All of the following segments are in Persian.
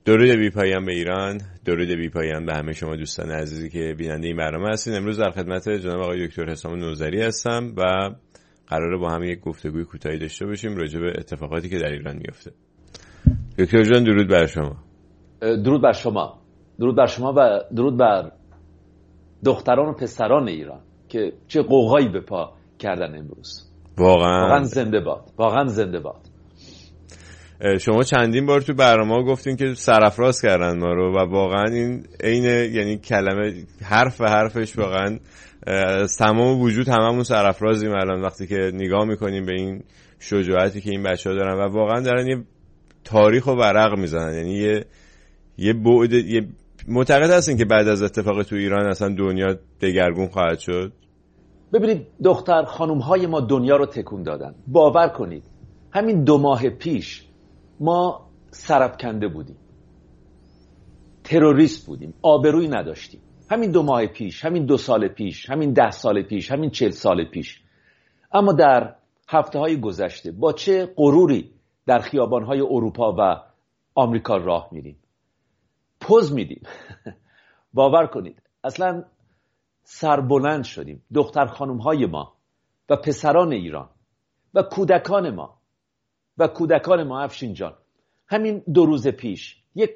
درود بی پایان به ایران، درود بی پایان به همه شما دوستان عزیزی که بیننده این برنامه هستین. امروز در خدمت جناب آقای دکتر حسام نوذری هستم و قراره با هم یک گفتگوی کوتاهی داشته باشیم راجع به اتفاقاتی که در ایران میفته. دکتر جان درود بر شما. درود بر شما، درود بر شما و درود بر دختران و پسران ایران که چه قوقایی به پا کردن امروز. واقعا زنده باد، واقعا زنده باد. شما چندین بار تو برنامه گفتین که سرافراز کردن ما رو و واقعا این عین، یعنی کلمه حرف و حرفش واقعا از تمام وجود هممون سرافرازیم الان وقتی که نگاه میکنیم به این شجاعتی که این بچه‌ها دارن و واقعا دارن یه تاریخ و ورق میزنن. یعنی یه بعد، معتقد هستین که بعد از اتفاق تو ایران اصلا دنیا دگرگون خواهد شد؟ ببینید دختر خانم های ما دنیا رو تکون دادن. باور کنید همین 2 ماه پیش ما سرپکنده بودیم، تروریست بودیم، آبرویی نداشتیم. همین 2 ماه پیش، همین 2 سال پیش، همین 10 سال پیش، همین 40 سال پیش. اما در هفته‌های گذشته با چه غروری در خیابان‌های اروپا و آمریکا راه میریم، پوز میدیم. باور کنید اصلا سربلند شدیم. دختر خانم‌های ما و پسران ایران و کودکان ما افشین جان، همین 2 روز پیش یک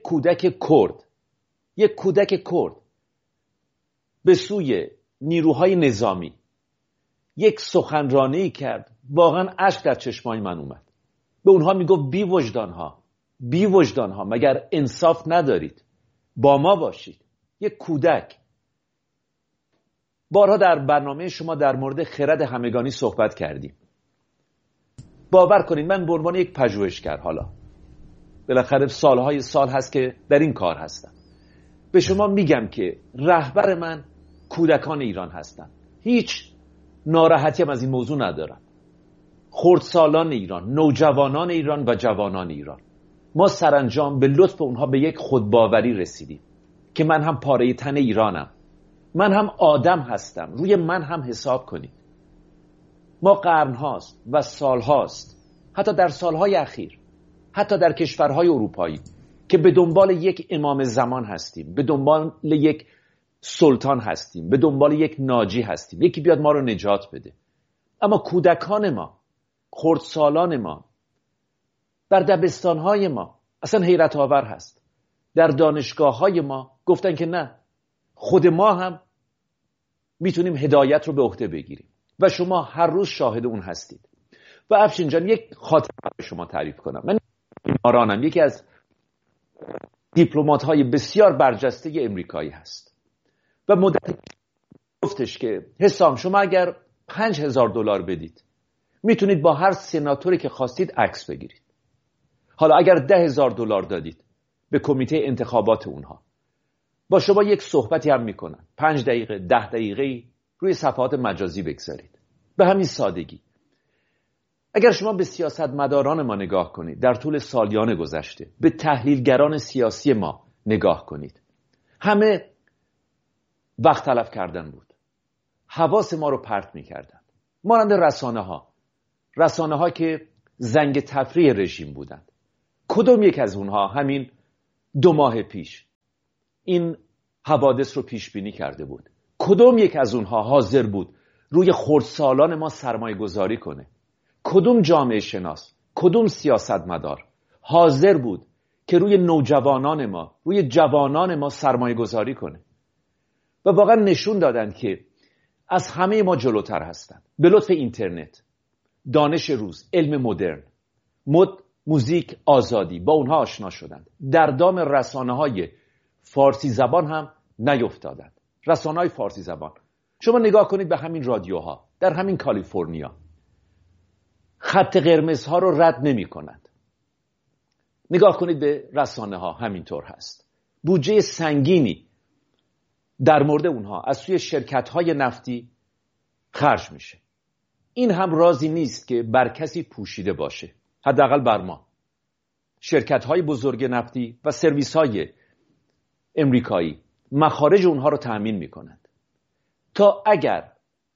کودک کرد به سوی نیروهای نظامی یک سخنرانی کرد. واقعا اشک در چشمای من اومد. به اونها میگفت بی وجدانها مگر انصاف ندارید؟ با ما باشید. یک کودک. بارها در برنامه شما در مورد خرد همگانی صحبت کردیم. باور کنید من به عنوان یک پژوهشگر، حالا بالاخره سال هست که در این کار هستم، به شما میگم که رهبر من کودکان ایران هستن. هیچ ناراحتی هم از این موضوع ندارم. خردسالان ایران، نوجوانان ایران و جوانان ایران، ما سرانجام به لطف اونها به یک خودباوری رسیدیم که من هم پاره تن ایرانم، من هم آدم هستم، روی من هم حساب کنید. ما قرن‌هاست و سال‌هاست، حتی در سال‌های اخیر، حتی در کشورهای اروپایی که به دنبال یک امام زمان هستیم، به دنبال یک سلطان هستیم، به دنبال یک ناجی هستیم، یکی بیاد ما رو نجات بده. اما کودکان ما، خردسالان ما، در دبستان‌های ما، اصلا حیرت آور هست، در دانشگاه‌های ما گفتن که نه، خود ما هم میتونیم هدایت رو به عهده بگیریم و شما هر روز شاهد اون هستید. و افشین جان یک خاطره به شما تعریف کنم. من بیمارانم، یکی از دیپلمات‌های بسیار برجسته امریکایی هست و مدت گفتش که حسام شما اگر $5,000 بدید میتونید با هر سناتوری که خواستید عکس بگیرید. حالا اگر $10,000 دادید به کمیته انتخابات اونها، با شما یک صحبتی هم میکنن، 5 دقیقه 10 دقیقه روی صفحات مجازی بگذارید. به همین سادگی. اگر شما به سیاستمداران ما نگاه کنید در طول سالیان گذشته، به تحلیلگران سیاسی ما نگاه کنید، همه وقت تلف کردن بود، حواس ما رو پرت میکردن. مانند رسانه ها که زنگ تفریح رژیم بودند. کدوم یک از اونها همین 2 ماه پیش این حوادث رو پیش بینی کرده بود؟ کدوم یک از اونها حاضر بود روی خردسالان ما سرمایه گذاری کنه؟ کدوم جامعه شناس، کدوم سیاستمدار حاضر بود که روی نوجوانان ما، روی جوانان ما سرمایه گذاری کنه؟ و واقعا نشون دادن که از همه ما جلوتر هستن. به لطف اینترنت، دانش روز، علم مدرن، موزیک، آزادی، با اونها آشنا شدند. در دام رسانه‌های فارسی زبان هم نیفتادند. رسانه‌های فارسی زبان، شما نگاه کنید به همین رادیوها در همین کالیفرنیا، خط قرمزها رو رد نمی کنند. نگاه کنید به رسانه‌ها، همینطور هست. بودجه سنگینی در مورد اونها از سوی شرکت‌های نفتی خرج میشه. این هم رازی نیست که بر کسی پوشیده باشه، حداقل بر ما. شرکت‌های بزرگ نفتی و سرویس‌های امریکایی مخارج اونها رو تأمین میکنند تا اگر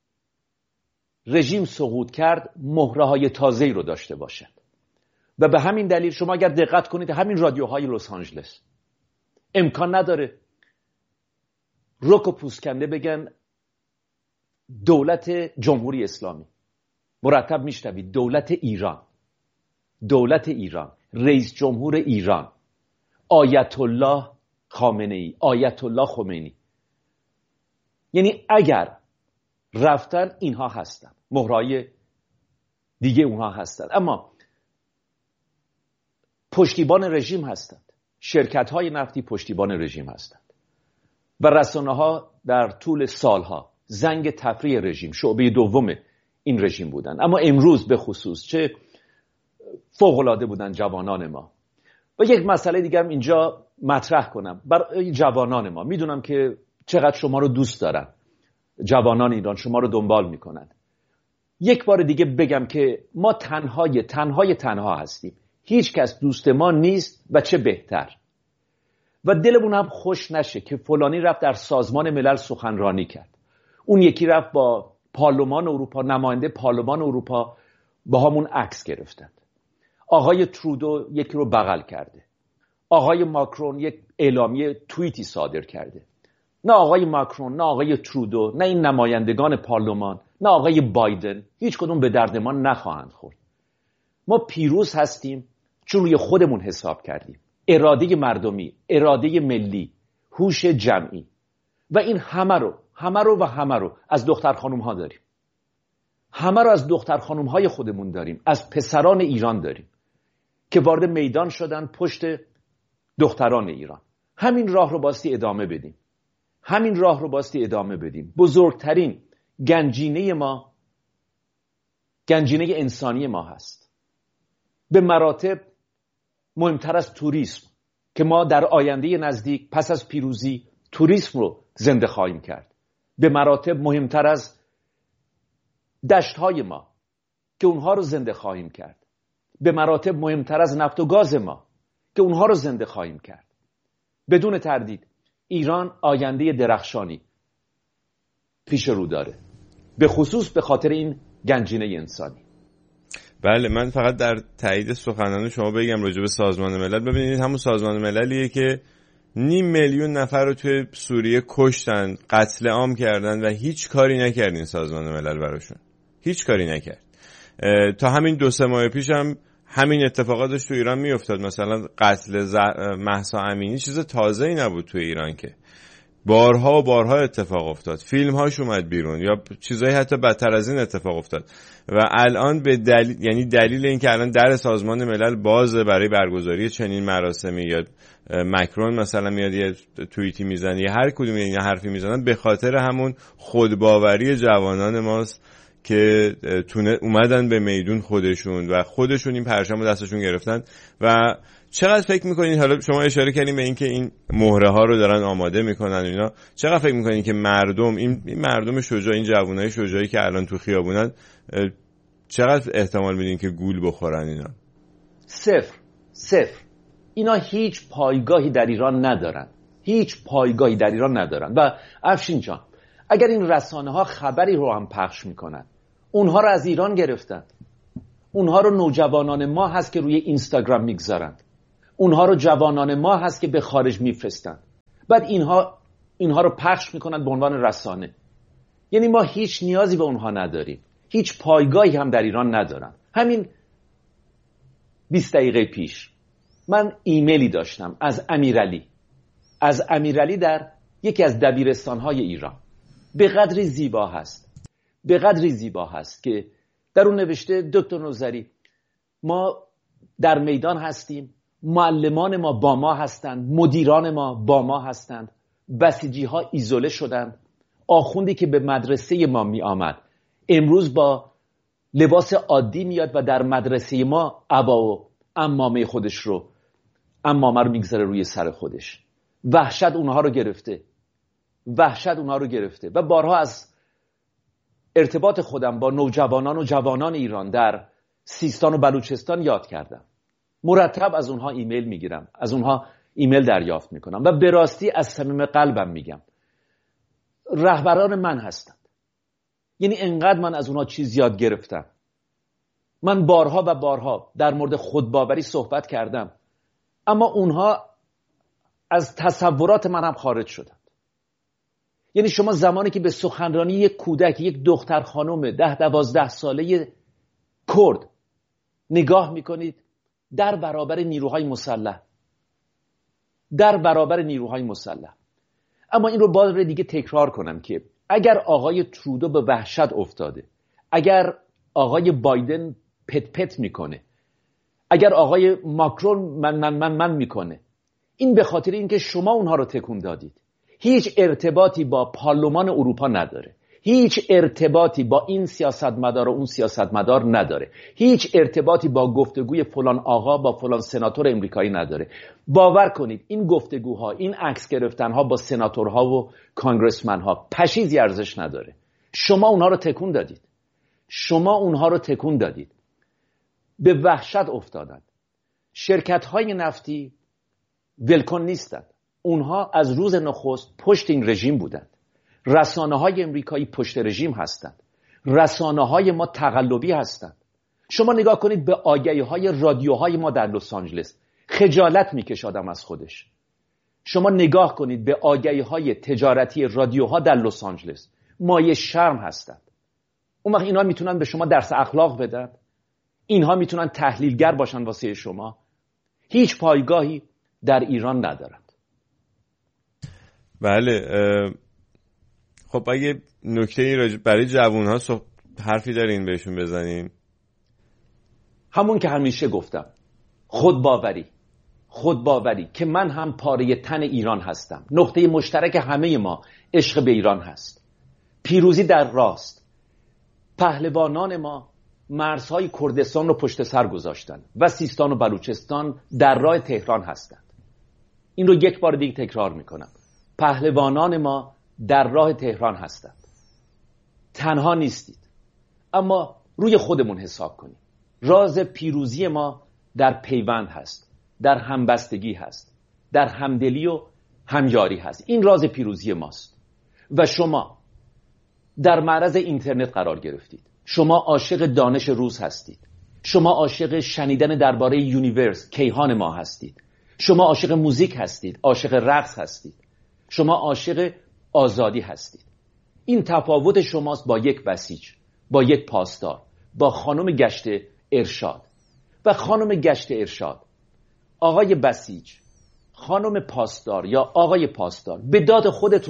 رژیم سقوط کرد مهره‌های تازه‌ای رو داشته باشد. و به همین دلیل شما اگر دقت کنید همین رادیوهای لس آنجلس، امکان نداره رک و پوسکنده بگن دولت جمهوری اسلامی. مرتب میشنوید دولت ایران، دولت ایران، رئیس جمهور ایران، آیت الله خامنه ای، آیت الله خمینی. یعنی اگر رفتن اینها هستن، مهرهای دیگه اونها هستن، اما پشتیبان رژیم هستند. شرکت‌های نفتی پشتیبان رژیم هستند و رسانه‌ها در طول سالها زنگ تفریح رژیم، شعبه دوم این رژیم بودن. اما امروز به خصوص چه فوق‌العاده بودن جوانان ما. و یک مسئله دیگه هم اینجا مطرح کنم برای جوانان ما. میدونم که چقدر شما رو دوست دارن، جوانان ایران شما رو دنبال میکنن. یک بار دیگه بگم که ما تنها هستیم. هیچ کس دوست ما نیست و چه بهتر. و دلمون هم خوش نشه که فلانی رفت در سازمان ملل سخنرانی کرد، اون یکی رفت با پارلمان اروپا، نماینده پارلمان اروپا با همون عکس گرفتند. آقای ترودو یکی رو بغل کرده، آقای ماکرون یک اعلامیه توییتی صادر کرده. نه آقای ماکرون، نه آقای ترودو، نه این نمایندگان پارلمان، نه آقای بایدن، هیچ کدوم به درد ما نخواهند خورد. ما پیروز هستیم چون روی خودمون حساب کردیم. اراده مردمی، اراده ملی، هوش جمعی و این همه رو از دختر خانوم ها داریم. همه رو از دختر خانوم های خودمون داریم، از پسران ایران داریم که وارد میدان شدن پشت دختران ایران. همین راه رو باستی ادامه بدیم. بزرگترین گنجینه ما، گنجینه انسانی ما هست. به مراتب مهمتر از توریسم که ما در آینده نزدیک پس از پیروزی توریسم رو زنده خواهیم کرد. به مراتب مهمتر از دشت‌های ما که اونها رو زنده خواهیم کرد. به مراتب مهمتر از نفت و گاز ما که اونها رو زنده خواهیم کرد. بدون تردید ایران آینده درخشانی پیش رو داره، به خصوص به خاطر این گنجینه انسانی. بله، من فقط در تایید سخنان شما بگم راجع به سازمان ملل. ببینید همون سازمان مللیه که 500,000 نفر رو توی سوریه کشتن، قتل عام کردن و هیچ کاری نکردین سازمان ملل براشون. هیچ کاری نکرد. تا همین 2-3 ماه پیش هم همین اتفاقاتش تو ایران میافتاد. مثلا قتل مهسا امینی چیز تازه‌ای نبود تو ایران که بارها و بارها اتفاق افتاد. فیلم هاش اومد بیرون یا چیزایی حتی بدتر از این اتفاق افتاد و الان به دلیل اینکه الان در سازمان ملل بازه برای برگزاری چنین مراسمی یا مکرون مثلا میاد یه توییتی میزنه یا هر کدوم اینا حرفی میزنن، به خاطر همون خودباوری جوانان ماست که اومدن به میدون خودشون این پرچم رو دستشون گرفتن. و چقدر فکر میکنین، حالا شما اشاره کردین به این که این مهره ها رو دارن آماده میکنن اینا، چقدر فکر میکنین که مردم، این مردم شجاع، این جوانای شجاعی که الان تو خیابونن، چقدر احتمال میدین که گول بخورن اینا؟ صفر. اینا هیچ پایگاهی در ایران ندارن. و افشین جان، اگر این رسانه ها خبری رو هم پخش میکنن، اونها رو از ایران گرفتن، اونها رو نوجوانان ما هست که روی اینستاگرام میگذارن، اونها رو جوانان ما هست که به خارج میفرستن، بعد اینها رو پخش میکنن به عنوان رسانه. یعنی ما هیچ نیازی به اونها نداریم، هیچ پایگاهی هم در ایران ندارن. همین 20 دقیقه پیش من ایمیلی داشتم از امیرعلی در یکی از دبیرستان‌های ایران. به قدری زیبا هست که در اون نوشته دکتر نوذری، ما در میدان هستیم، معلمان ما با ما هستند، مدیران ما با ما هستند، بسیجی ها ایزوله شدند، آخوندی که به مدرسه ما می آمد امروز با لباس عادی میاد و در مدرسه ما عبا و عمامه رو میگذاره روی سر خودش. وحشت اونها رو گرفته و بارها از ارتباط خودم با نوجوانان و جوانان ایران در سیستان و بلوچستان یاد کردم. مرتب از اونها ایمیل میگیرم، از اونها ایمیل دریافت میکنم و به راستی از صمیم قلبم میگم رهبران من هستند. یعنی انقدر من از اونها چیز یاد گرفتم. من بارها و بارها در مورد خودباوری صحبت کردم، اما اونها از تصورات من هم خارج شدند. یعنی شما زمانی که به سخنرانی یک کودک، یک دختر خانم 10-12 ساله کرد نگاه میکنید، در برابر نیروهای مسلح. اما این رو بار دیگه تکرار کنم که اگر آقای ترودو به وحشت افتاده، اگر آقای بایدن پت پت میکنه، اگر آقای ماکرون من میکنه، این به خاطر اینکه شما اونها رو تکون دادید. هیچ ارتباطی با پارلمان اروپا نداره، هیچ ارتباطی با این سیاستمدار و اون سیاستمدار نداره، هیچ ارتباطی با گفتگوی فلان آقا با فلان سناتور امریکایی نداره. باور کنید این گفتگوها، این عکس گرفتنها با سناتورها و کانگرسمنها پشیزی ارزش نداره. شما اونها رو تکون دادید. به وحشت افتادند. شرکت‌های نفتی ولکن نیستند. اونها از روز نخست پشت این رژیم بودند. رسانه‌های امریکایی پشت رژیم هستند. رسانه‌های ما تقلبی هستند. شما نگاه کنید به آگهی‌های رادیوهای ما در لس آنجلس، خجالت می‌کشه آدم از خودش. شما نگاه کنید به آگهی‌های تجارتی رادیوها در لس آنجلس، مایه شرم هستند. اون وقت اینا میتونن به شما درس اخلاق بدن؟ اینها میتونن تحلیلگر باشن واسه شما؟ هیچ پایگاهی در ایران ندارند. بله. خب اگه نکته‌ای برای جوان‌ها حرفی دارین بهشون بزنین؟ همون که همیشه گفتم، خودباوری که من هم پاره تن ایران هستم. نقطه مشترک همه ما عشق به ایران هست. پیروزی در راست. پهلوانان ما مرزهای کردستان رو پشت سر گذاشتن و سیستان و بلوچستان در راه تهران هستند. این رو یک بار دیگه تکرار میکنم. پهلوانان ما در راه تهران هستند. تنها نیستید. اما روی خودمون حساب کنیم. راز پیروزی ما در پیوند هست، در همبستگی هست، در همدلی و همیاری هست. این راز پیروزی ماست. و شما در معرض اینترنت قرار گرفتید. شما عاشق دانش روز هستید. شما عاشق شنیدن درباره یونیورس، کیهان ما هستید. شما عاشق موزیک هستید، عاشق رقص هستید. شما عاشق آزادی هستید. این تفاوت شماست با یک بسیج، با یک پاسدار، با خانم گشت ارشاد. و خانم گشت ارشاد، آقای بسیج، خانم پاسدار یا آقای پاسدار، به داد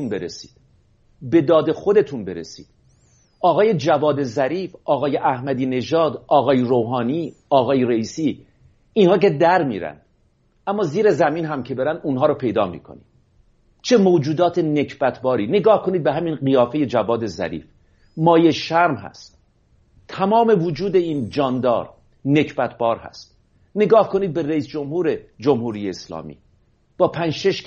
خودتون برسید. آقای جواد ظریف، آقای احمدی نژاد، آقای روحانی، آقای رئیسی، اینها که در میرن، اما زیر زمین هم که برن اونها رو پیدا میکنیم. چه موجودات نکبتباری. نگاه کنید به همین قیافه جواد ظریف، مایه شرم هست. تمام وجود این جاندار نکبتبار هست. نگاه کنید به رئیس جمهور جمهوری اسلامی با 5-6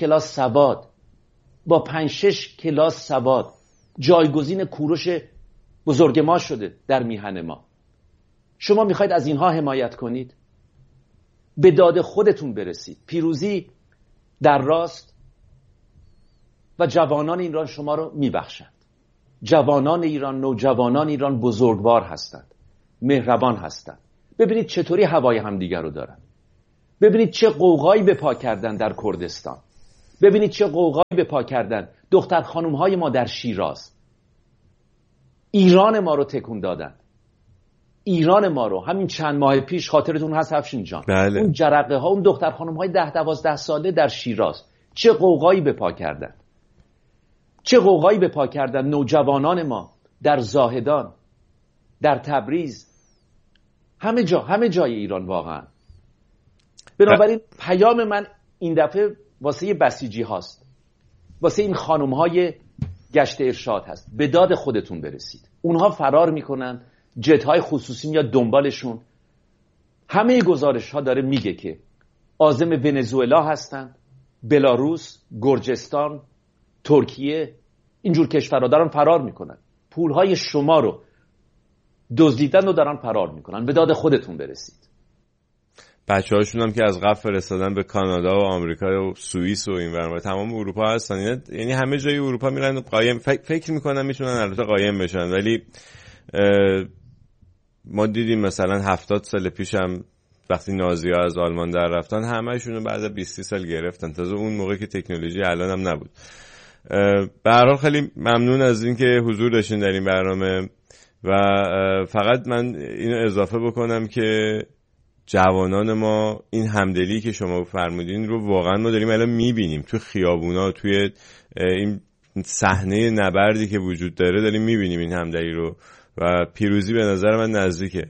کلاس سواد، جایگزین کوروش بزرگ ما شده در میهن ما. شما میخواید از اینها حمایت کنید؟ به داد خودتون برسید. پیروزی در راست و جوانان ایران شما رو میبخشند. جوانان ایران، نوجوانان ایران بزرگوار هستند، مهربان هستند. ببینید چطوری هوای همدیگر رو دارن. ببینید چه قوقایی به پا کردن در کردستان. ببینید چه قوقایی به پا کردن دختر خانومهای ما در شیراز. ایران ما رو تکون دادن. ایران ما رو همین چند ماه پیش، خاطرتون هست افشین جان، بله. اون جرقه ها، اون دختر خانم های 10-12 ساله در شیراز چه قوقایی به پا کردن. چه قوقایی به پا کردن نوجوانان ما در زاهدان، در تبریز، همه جای ایران واقعا. بنابراین پیام من این دفعه واسه بسیجی هاست، واسه این خانم های گشت ارشاد هست. به داد خودتون برسید. اونها فرار میکنن، جت های خصوصی میاد دنبالشون. همه گزارش ها داره میگه که عازم ونزوئلا هستن، بلاروس، گرجستان، ترکیه، اینجور کشورها دارن فرار میکنن. پول های شما رو دزدیدن و دارن فرار میکنن. به داد خودتون برسید. بچه هاشون هم که از قبل فرستادن به کانادا و آمریکا و سوئیس و این ور تمام اروپا هستن. یعنی همه جای اروپا میرن قایم، فکر میکنن میتونن البته قایم بشن، ولی ما دیدیم مثلا 70 سال پیش هم وقتی نازی‌ها از آلمان در رفتن همه‌شون رو بعد از 20 سال گرفتن، تازه اون موقع که تکنولوژی الان هم نبود. به هر حال خیلی ممنون از اینکه حضور داشتین در این برنامه و فقط من اینو اضافه بکنم که جوانان ما این همدلی که شما فرمودین رو واقعا ما داریم الان میبینیم تو خیابونا، توی این صحنه نبردی که وجود داره داریم میبینیم این همدلی رو و پیروزی به نظر من نزدیکه.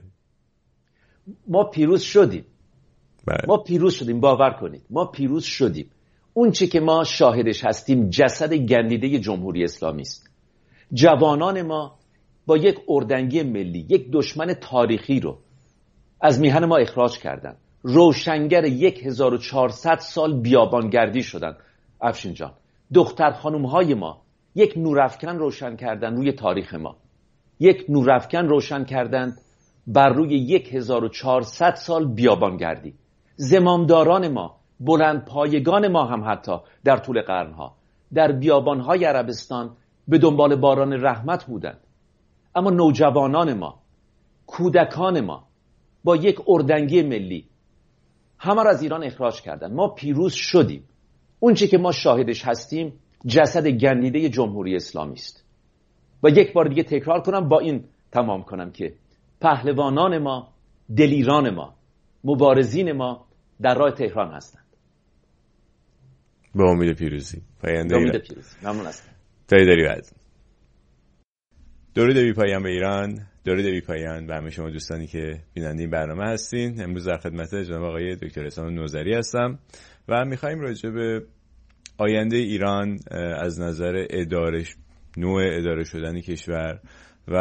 ما پیروز شدیم. بله. ما پیروز شدیم، باور کنید ما پیروز شدیم. اون چی که ما شاهدش هستیم جسد گندیده جمهوری اسلامی است. جوانان ما با یک اردنگی ملی یک دشمن تاریخی رو از میهن ما اخراج کردن. روشنگر 1400 سال بیابانگردی شدن. افشین جان، دختر خانم های ما یک نورافکن روشن کردن روی تاریخ ما، یک نورافکن روشن کردن بر روی 1400 سال بیابانگردی. زمامداران ما، بلند پایگان ما هم حتی در طول قرنها در بیابانهای عربستان به دنبال باران رحمت بودند. اما نوجوانان ما، کودکان ما با یک اردنگی ملی همه را از ایران اخراج کردن. ما پیروز شدیم. اون چی که ما شاهدش هستیم جسد گندیده جمهوری اسلامی است. و یک بار دیگه تکرار کنم، با این تمام کنم که پهلوانان ما، دلیران ما، مبارزین ما در راه تهران هستند. به امید پیروزی. پاینده ایران. ممنون هستم. داری بعد. درود بی پایان به ایران، درود بی پایان به همه شما دوستانی که بیننده این برنامه هستین. امروز در خدمت جناب آقای دکتر احسان نوذری هستم و می‌خوایم راجع به آینده ایران از نظر نوع اداره شدن کشور و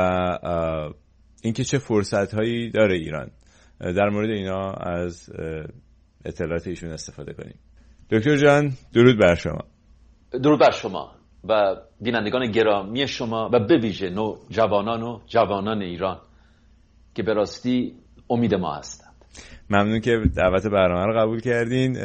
اینکه چه فرصت‌هایی داره ایران، در مورد اینا از اطلاعات ایشون استفاده کنیم. دکتر جان درود بر شما. درود بر شما و بینندگان گرامی شما و به ویژه نوجوانان و جوانان ایران که به راستی امید ما هستند. ممنون که دعوت برنامه رو قبول کردین.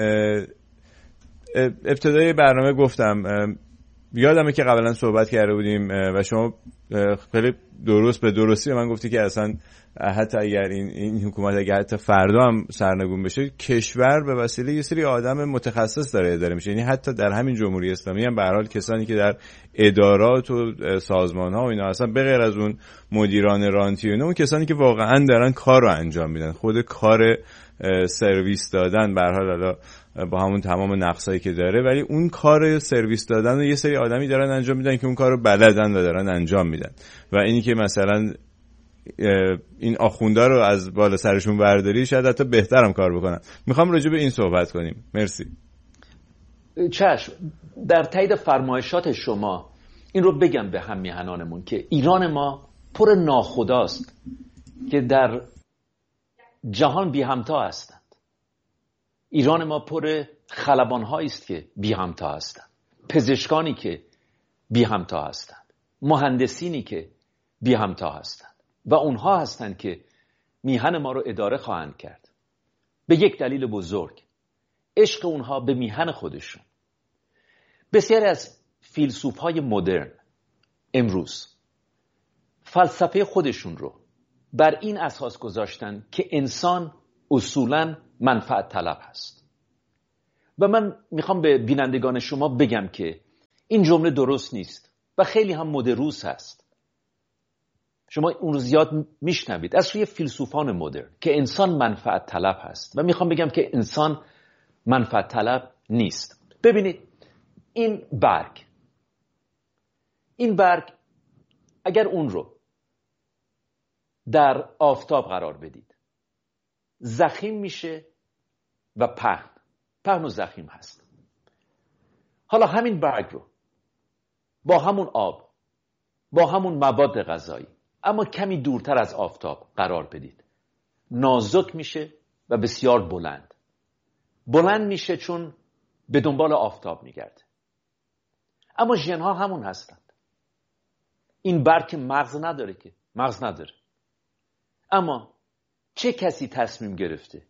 ابتدای برنامه گفتم، یادمه که قبلا صحبت کرده بودیم و شما خیلی درست به درستی به من گفتی که اصلا حتی اگر این حکومت اگر حتی فردا هم سرنگون بشه، کشور به وسیله یه سری آدم متخصص داره اداره میشه. یعنی حتی در همین جمهوری اسلامی هم به هر حال کسانی که در ادارات و سازمان‌ها و اینا هستن، به غیر از اون مدیران رانتی و اینا، اون کسانی که واقعا دارن کار رو انجام میدن، خود کار سرویس دادن به هر حال با همون تمام نقصایی که داره، ولی اون کار سرویس دادن رو یه سری آدمی دارن انجام میدن که اون کار رو بلدن و دارن انجام میدن. و اینی که مثلا این آخوندا رو از بالا سرشون برداری شاید حتی بهترم کار بکنن. میخوام راجع به این صحبت کنیم. مرسی. چشم. در تایید فرمایشات شما این رو بگم به هم میهنانمون که ایران ما پر ناخداست که در جهان بی همتا هستند. ایران ما پر خلبان‌هایی است که بی همتا هستند، پزشکانی که بی همتا هستند، مهندسینی که بی همتا هستند و اونها هستند که میهن ما رو اداره خواهند کرد. به یک دلیل بزرگ، عشق اونها به میهن خودشون. بسیاری از فیلسوف‌های مدرن امروز فلسفه خودشون رو بر این اساس گذاشتن که انسان اصولاً منفعت طلب هست. و من میخوام به بینندگان شما بگم که این جمله درست نیست و خیلی هم مدروس هست. شما اون رو زیاد میشنوید از سوی فیلسوفان مدرن که انسان منفعت طلب هست و میخوام بگم که انسان منفعت طلب نیست. ببینید این برگ اگر اون رو در آفتاب قرار بدید ضخیم میشه و پهن و ضخیم هست. حالا همین برگ رو با همون آب، با همون مواد غذایی، اما کمی دورتر از آفتاب قرار بدید، نازک میشه و بسیار بلند میشه چون به دنبال آفتاب میگرده. اما ژن‌ها همون هستند. این برگ مغز نداره. اما چه کسی تصمیم گرفته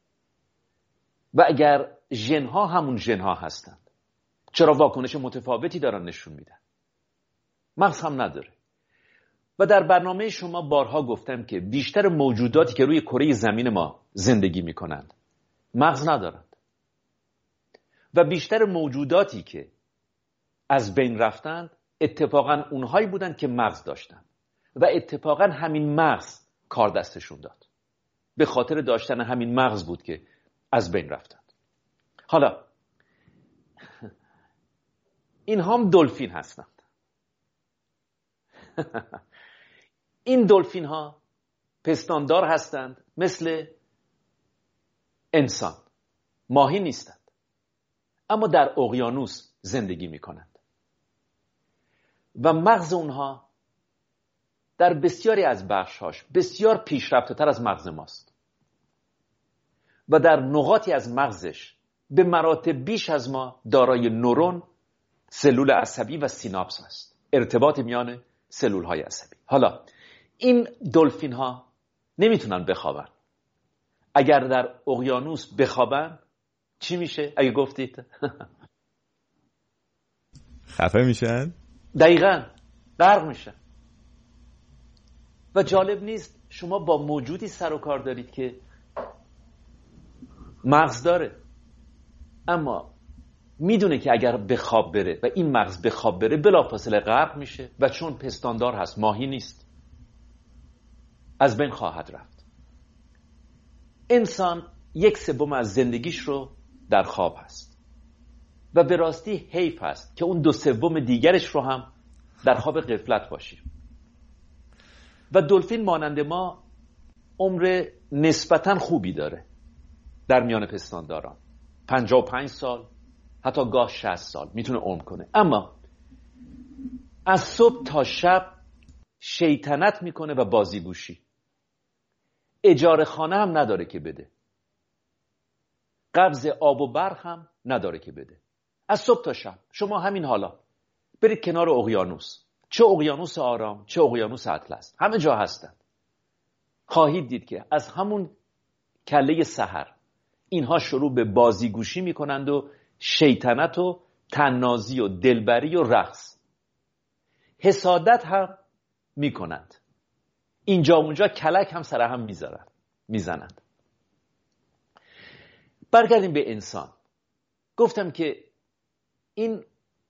و اگر ژن‌ها همون ژن‌ها هستند چرا واکنش متفاوتی دارن نشون میدن؟ مغز هم نداره. و در برنامه شما بارها گفتم که بیشتر موجوداتی که روی کره زمین ما زندگی میکنند، مغز ندارند. و بیشتر موجوداتی که از بین رفتند اتفاقا اونهایی بودند که مغز داشتند و اتفاقا همین مغز کار دستشون داد. به خاطر داشتن همین مغز بود که از بین رفتند. حالا این هم دلفین هستند. این دلفین ها پستاندار هستند، مثل انسان، ماهی نیستند، اما در اقیانوس زندگی می کنند و مغز اونها در بسیاری از بخشهاش بسیار پیشرفته تر از مغز ماست و در نقاطی از مغزش به مراتب بیش از ما دارای نورون، سلول عصبی و سیناپس است، ارتباط میان سلول های عصبی. حالا این دلفین ها نمیتونن بخوابن. اگر در اقیانوس بخوابن چی میشه؟ اگه گفتید خفه میشن؟ دقیقاً غرق میشن. و جالب نیست شما با موجودی سر و کار دارید که مغز داره، اما میدونه که اگر به خواب بره و این مغز به خواب بره بلافاصله غرق میشه و چون پستاندار هست، ماهی نیست، از بین خواهد رفت. انسان 1/3 از زندگیش رو در خواب هست و به راستی حیف هست که اون 2/3 دیگرش رو هم در خواب غفلت باشیم. و دلفین مانند ما عمر نسبتاً خوبی داره در میان پستانداران، 55 سال حتی گاه 60 سال میتونه عمر کنه، اما از صبح تا شب شیطنت میکنه و بازیگوشی. اجاره خانه هم نداره که بده، قبض آب و برق هم نداره که بده. از صبح تا شب شما همین حالا برید کنار اقیانوس، چه اقیانوس آرام چه اقیانوس اطلس، همه جا هستند. خواهید دید که از همون کله سحر اینها شروع به بازیگوشی میکنند و شیطنت و طنازی و دلبری و رقص، حسادت هم میکنند، اینجا اونجا کلک هم سر هم میزنند. برگردیم به انسان. گفتم که این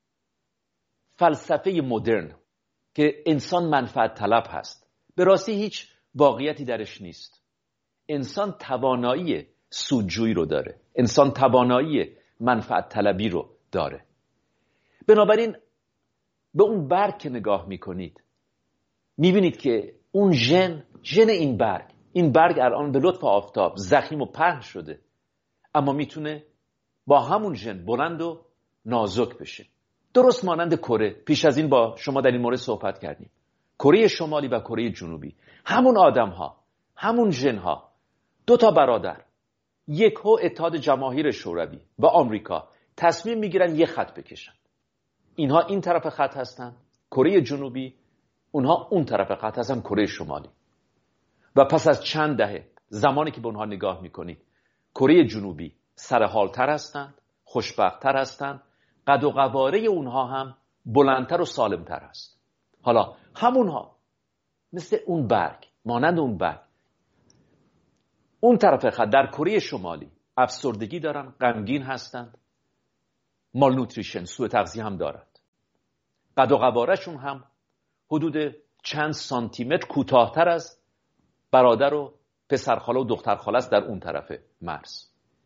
فلسفه مدرن که انسان منفعت طلب هست، به راستی هیچ واقعیتی درش نیست. انسان توانایی سودجویی رو داره، انسان توانایی منفعت طلبی رو داره. بنابراین به اون برگ که نگاه میکنید میبینید که اون ژن این برگ الان به لطف آفتاب ضخیم و پهن شده، اما میتونه با همون ژن بلند و نازک بشه، درست مانند کره. پیش از این با شما در این مورد صحبت کردیم. کره شمالی و کره جنوبی، همون آدم ها، همون ژن ها، 2 برادر، یکهو اتحاد جماهیر شوروی و آمریکا تصمیم میگیرن یه خط بکشن. اینها این طرف خط هستن، کره جنوبی، اونها اون طرف خط هستن، کره شمالی. و پس از چند دهه زمانی که به اونها نگاه میکنید، کره جنوبی سرحالتر هستند، خوشبختتر هستند، قد و قواره اونها هم بلندتر و سالمتر هست. حالا همونها مثل اون برگ، مانند اون برگ، اون طرف خط در کره شمالی افسردگی دارن، غمگین هستند، مالنوتریشن، سوء تغذیه هم دارند. قد و قواره‌شون هم حدود چند سانتیمتر کوتاه‌تر از برادر و پسرخاله و دخترخاله است در اون طرف مرز.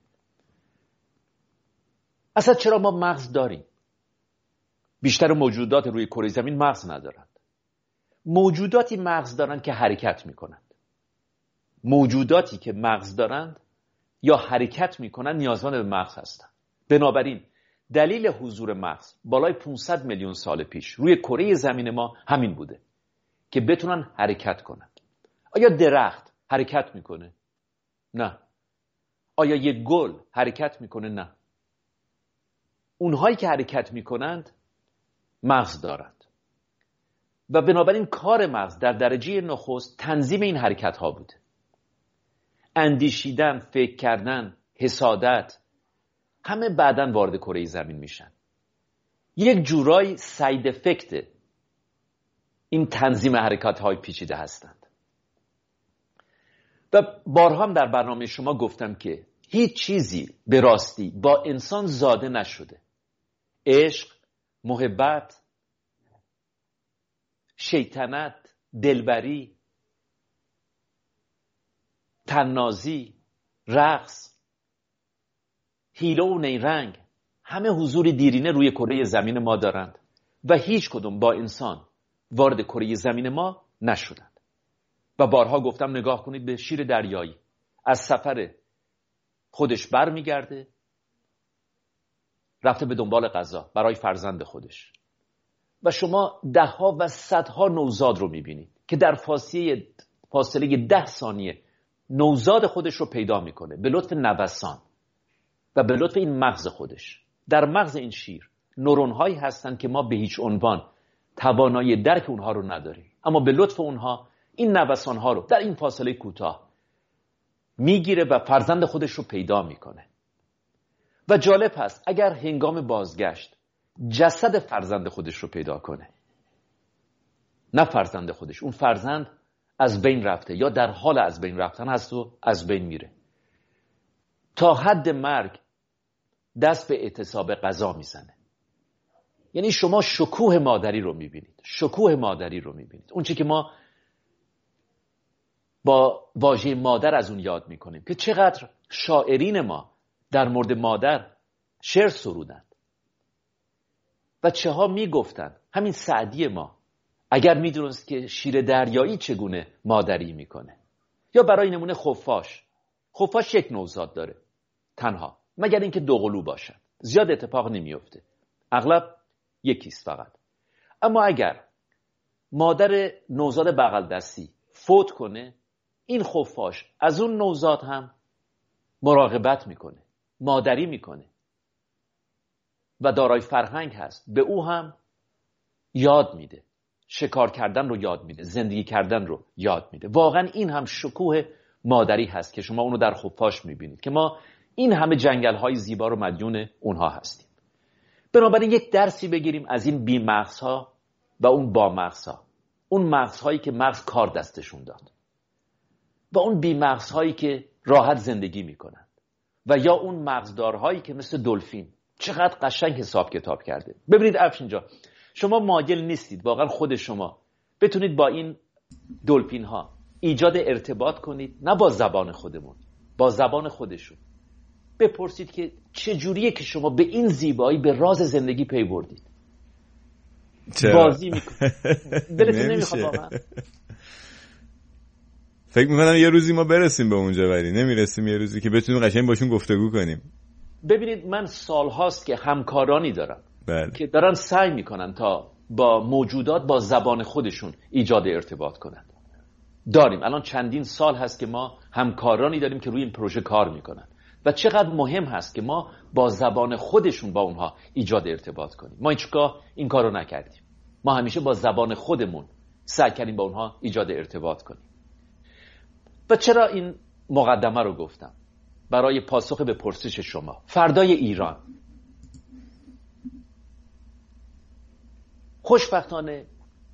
اصلا چرا ما مغز داریم؟ بیشتر موجودات روی کره زمین مغز ندارند. موجوداتی مغز دارند که حرکت میکنند. موجوداتی که مغز دارند یا حرکت میکنند نیازمند به مغز هستند. بنابراین دلیل حضور مغز بالای 500 میلیون سال پیش روی کره زمین ما همین بوده که بتونن حرکت کنند. آیا درخت حرکت میکنه؟ نه. آیا یک گل حرکت میکنه؟ نه. اونهایی که حرکت میکنند مغز دارند و بنابراین کار مغز در درجه نخست تنظیم این حرکت ها بوده. اندیشیدن، فکر کردن، حسادت، همه بعداً وارد کره زمین میشن. یک جورایی ساید افکت این تنظیم حرکت های پیچیده هستند. و بارها هم در برنامه شما گفتم که هیچ چیزی به راستی با انسان زاده نشده. عشق، محبت، شیطنت، دلبری، طنازی، رقص، حیله و نیرنگ، همه حضور دیرینه روی کره زمین ما دارند و هیچ کدوم با انسان وارد کره زمین ما نشدند. و بارها گفتم نگاه کنید به شیر دریایی، از سفر خودش بر میگرده، رفته به دنبال غذا برای فرزند خودش و شما دهها و صدها نوزاد رو میبینید که در فاصله 10 ثانیه نوزاد خودش رو پیدا میکنه به لطف نوسان و به لطف این مغز خودش. در مغز این شیر نورون هایی هستن که ما به هیچ عنوان توانایی درک اونها رو نداریم، اما به لطف اونها این نوسان ها رو در این فاصله کوتاه میگیره و فرزند خودش رو پیدا میکنه. و جالب هست اگر هنگام بازگشت جسد فرزند خودش رو پیدا کنه، نه فرزند خودش، اون فرزند از بین رفته یا در حال از بین رفتن هست و از بین میره، تا حد مرگ دست به اعتصاب غذا میزنه. یعنی شما شکوه مادری رو میبینید، شکوه مادری رو میبینید، اون چی که ما با واژه مادر از اون یاد میکنیم که چقدر شاعرین ما در مورد مادر شعر سرودند و چه ها میگفتند. همین سعدی ما اگر میدونست که شیر دریایی چگونه مادری میکنه، یا برای نمونه خفاش یک نوزاد داره تنها، مگر اینکه دو قلو باشن، زیاد اتفاق نمیفته، اغلب یکیست فقط. اما اگر مادر نوزاد بغل دستی فوت کنه، این خفاش از اون نوزاد هم مراقبت میکنه، مادری میکنه و دارای فرهنگ هست، به او هم یاد میده، شکار کردن رو یاد میده، زندگی کردن رو یاد میده. واقعا این هم شکوه مادری هست که شما اونو در خفاش میبینید که ما این همه جنگل های زیبا رو مدیون اونها هستیم. بنابراین یک درسی بگیریم از این بی مغزها و اون با مغزها، اون مغزهایی که مغز کار دستشون داد و اون بی مغزهایی که راحت زندگی میکنند و یا اون مغزدارهایی که مثل دلفین چقدر قشنگ حساب کتاب کرده. ببینید افشین جان، شما مایل نیستید واقعا خود شما بتونید با این دلفین ها ایجاد ارتباط کنید، نه با زبان خودمون، با زبان خودشون. بپرسید که چجوریه که شما به این زیبایی به راز زندگی پی بردید. بازی میکنید، دلتون نمیخواد واقعا؟ فکر میکنم یه روزی ما برسیم به اونجا، ولی نمیرسیم یه روزی که بتونیم قشنگ باشون گفتگو کنیم. ببینید من سالهاست که همکارانی دارم بله. که دارن سعی میکنن تا با موجودات با زبان خودشون ایجاد ارتباط کنند. داریم الان چندین سال هست که ما همکارانی داریم که روی این پروژه کار میکنن و چقدر مهم هست که ما با زبان خودشون با اونها ایجاد ارتباط کنیم. ما هیچگاه این کار رو نکردیم، ما همیشه با زبان خودمون سعی کردیم با اونها ایجاد ارتباط کنیم. و چرا این مقدمه رو گفتم؟ برای پاسخ به پرسش شما. فردای ایران خوشبختانه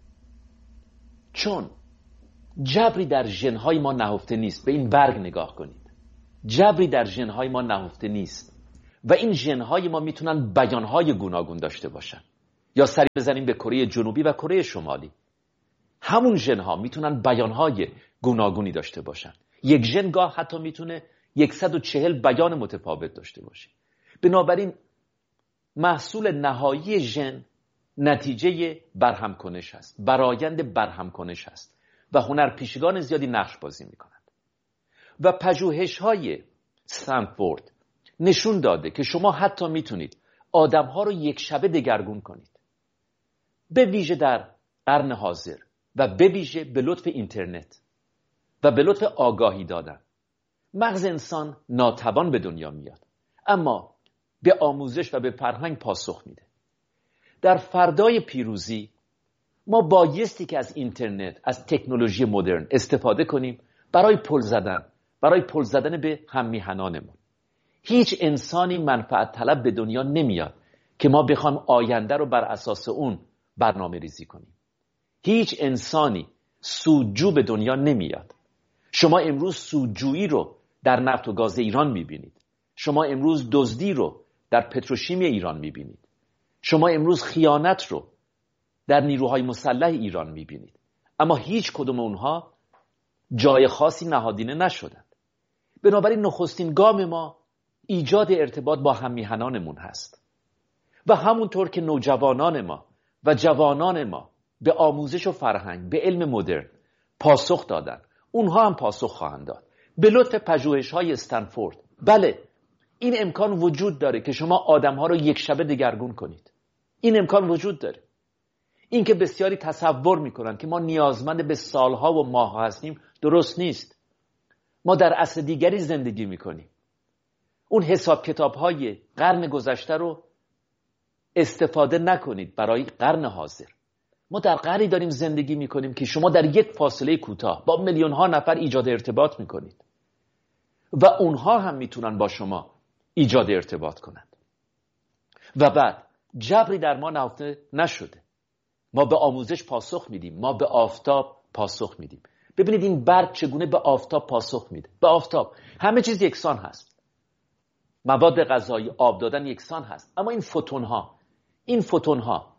چون جبری در ژن‌های ما نهفته نیست، به این برگ نگاه کنید، جبری در ژن‌های ما نهفته نیست و این ژن‌های ما میتونن بیان‌های گوناگون داشته باشن. یا سری بزنیم به کره جنوبی و کره شمالی، همون ژن‌ها میتونن بیان‌های گوناگونی داشته باشن. یک ژن گاه حتی میتونه 140 بیان متفاوت داشته باشه. بنابراین محصول نهایی ژن نتیجه برهم کنش هست، برآیند برهم کنش هست و هنرپیشگان زیادی نقش بازی میکنند. و پژوهش‌های استنفورد نشون داده که شما حتی میتونید آدم‌ها رو یک شبه دگرگون کنید، به ویژه در قرن حاضر و به ویژه به لطف اینترنت و به لطف آگاهی دادن. مغز انسان ناتوان به دنیا میاد، اما به آموزش و به فرهنگ پاسخ میده. در فردای پیروزی ما بایستی که از اینترنت، از تکنولوژی مدرن استفاده کنیم برای پل زدن به هم میهنانمون. هیچ انسانی منفعت طلب به دنیا نمیاد که ما بخوایم آینده رو بر اساس اون برنامه ریزی کنیم. هیچ انسانی سودجو به دنیا نمیاد شما امروز سودجویی رو در نفت و گاز ایران میبینید. شما امروز دزدی رو در پتروشیمی ایران میبینید. شما امروز خیانت رو در نیروهای مسلح ایران میبینید. اما هیچ کدوم اونها جای خاصی نهادینه نشدند. بنابراین نخستین گام ما ایجاد ارتباط با هم‌میهنانمون هست و همونطور که نوجوانان ما و جوانان ما به آموزش و فرهنگ، به علم مدرن پاسخ دادن، اونها هم پاسخ خواهند داد. به لطف پژوهش‌های استنفورد، بله این امکان وجود داره که شما آدم‌ها رو یک شبه دگرگون کنید. این امکان وجود داره. این که بسیاری تصور میکنن که ما نیازمند به سالها و ماه‌ها هستیم درست نیست. ما در عصر دیگری زندگی میکنیم. اون حساب کتاب‌های قرن گذشته رو استفاده نکنید برای قرن حاضر. ما در قرنی داریم زندگی میکنیم که شما در یک فاصله کوتاه با میلیون‌ها نفر ایجاد ارتباط میکنید و اونها هم میتونن با شما ایجاد ارتباط کنند. و بعد جبری در ما نهفته نشده. ما به آموزش پاسخ میدیم، ما به آفتاب پاسخ میدیم. ببینید این برق چگونه به آفتاب پاسخ میده. به آفتاب همه چیز یکسان هست. مواد غذایی، آب دادن یکسان هست. اما این فوتون ها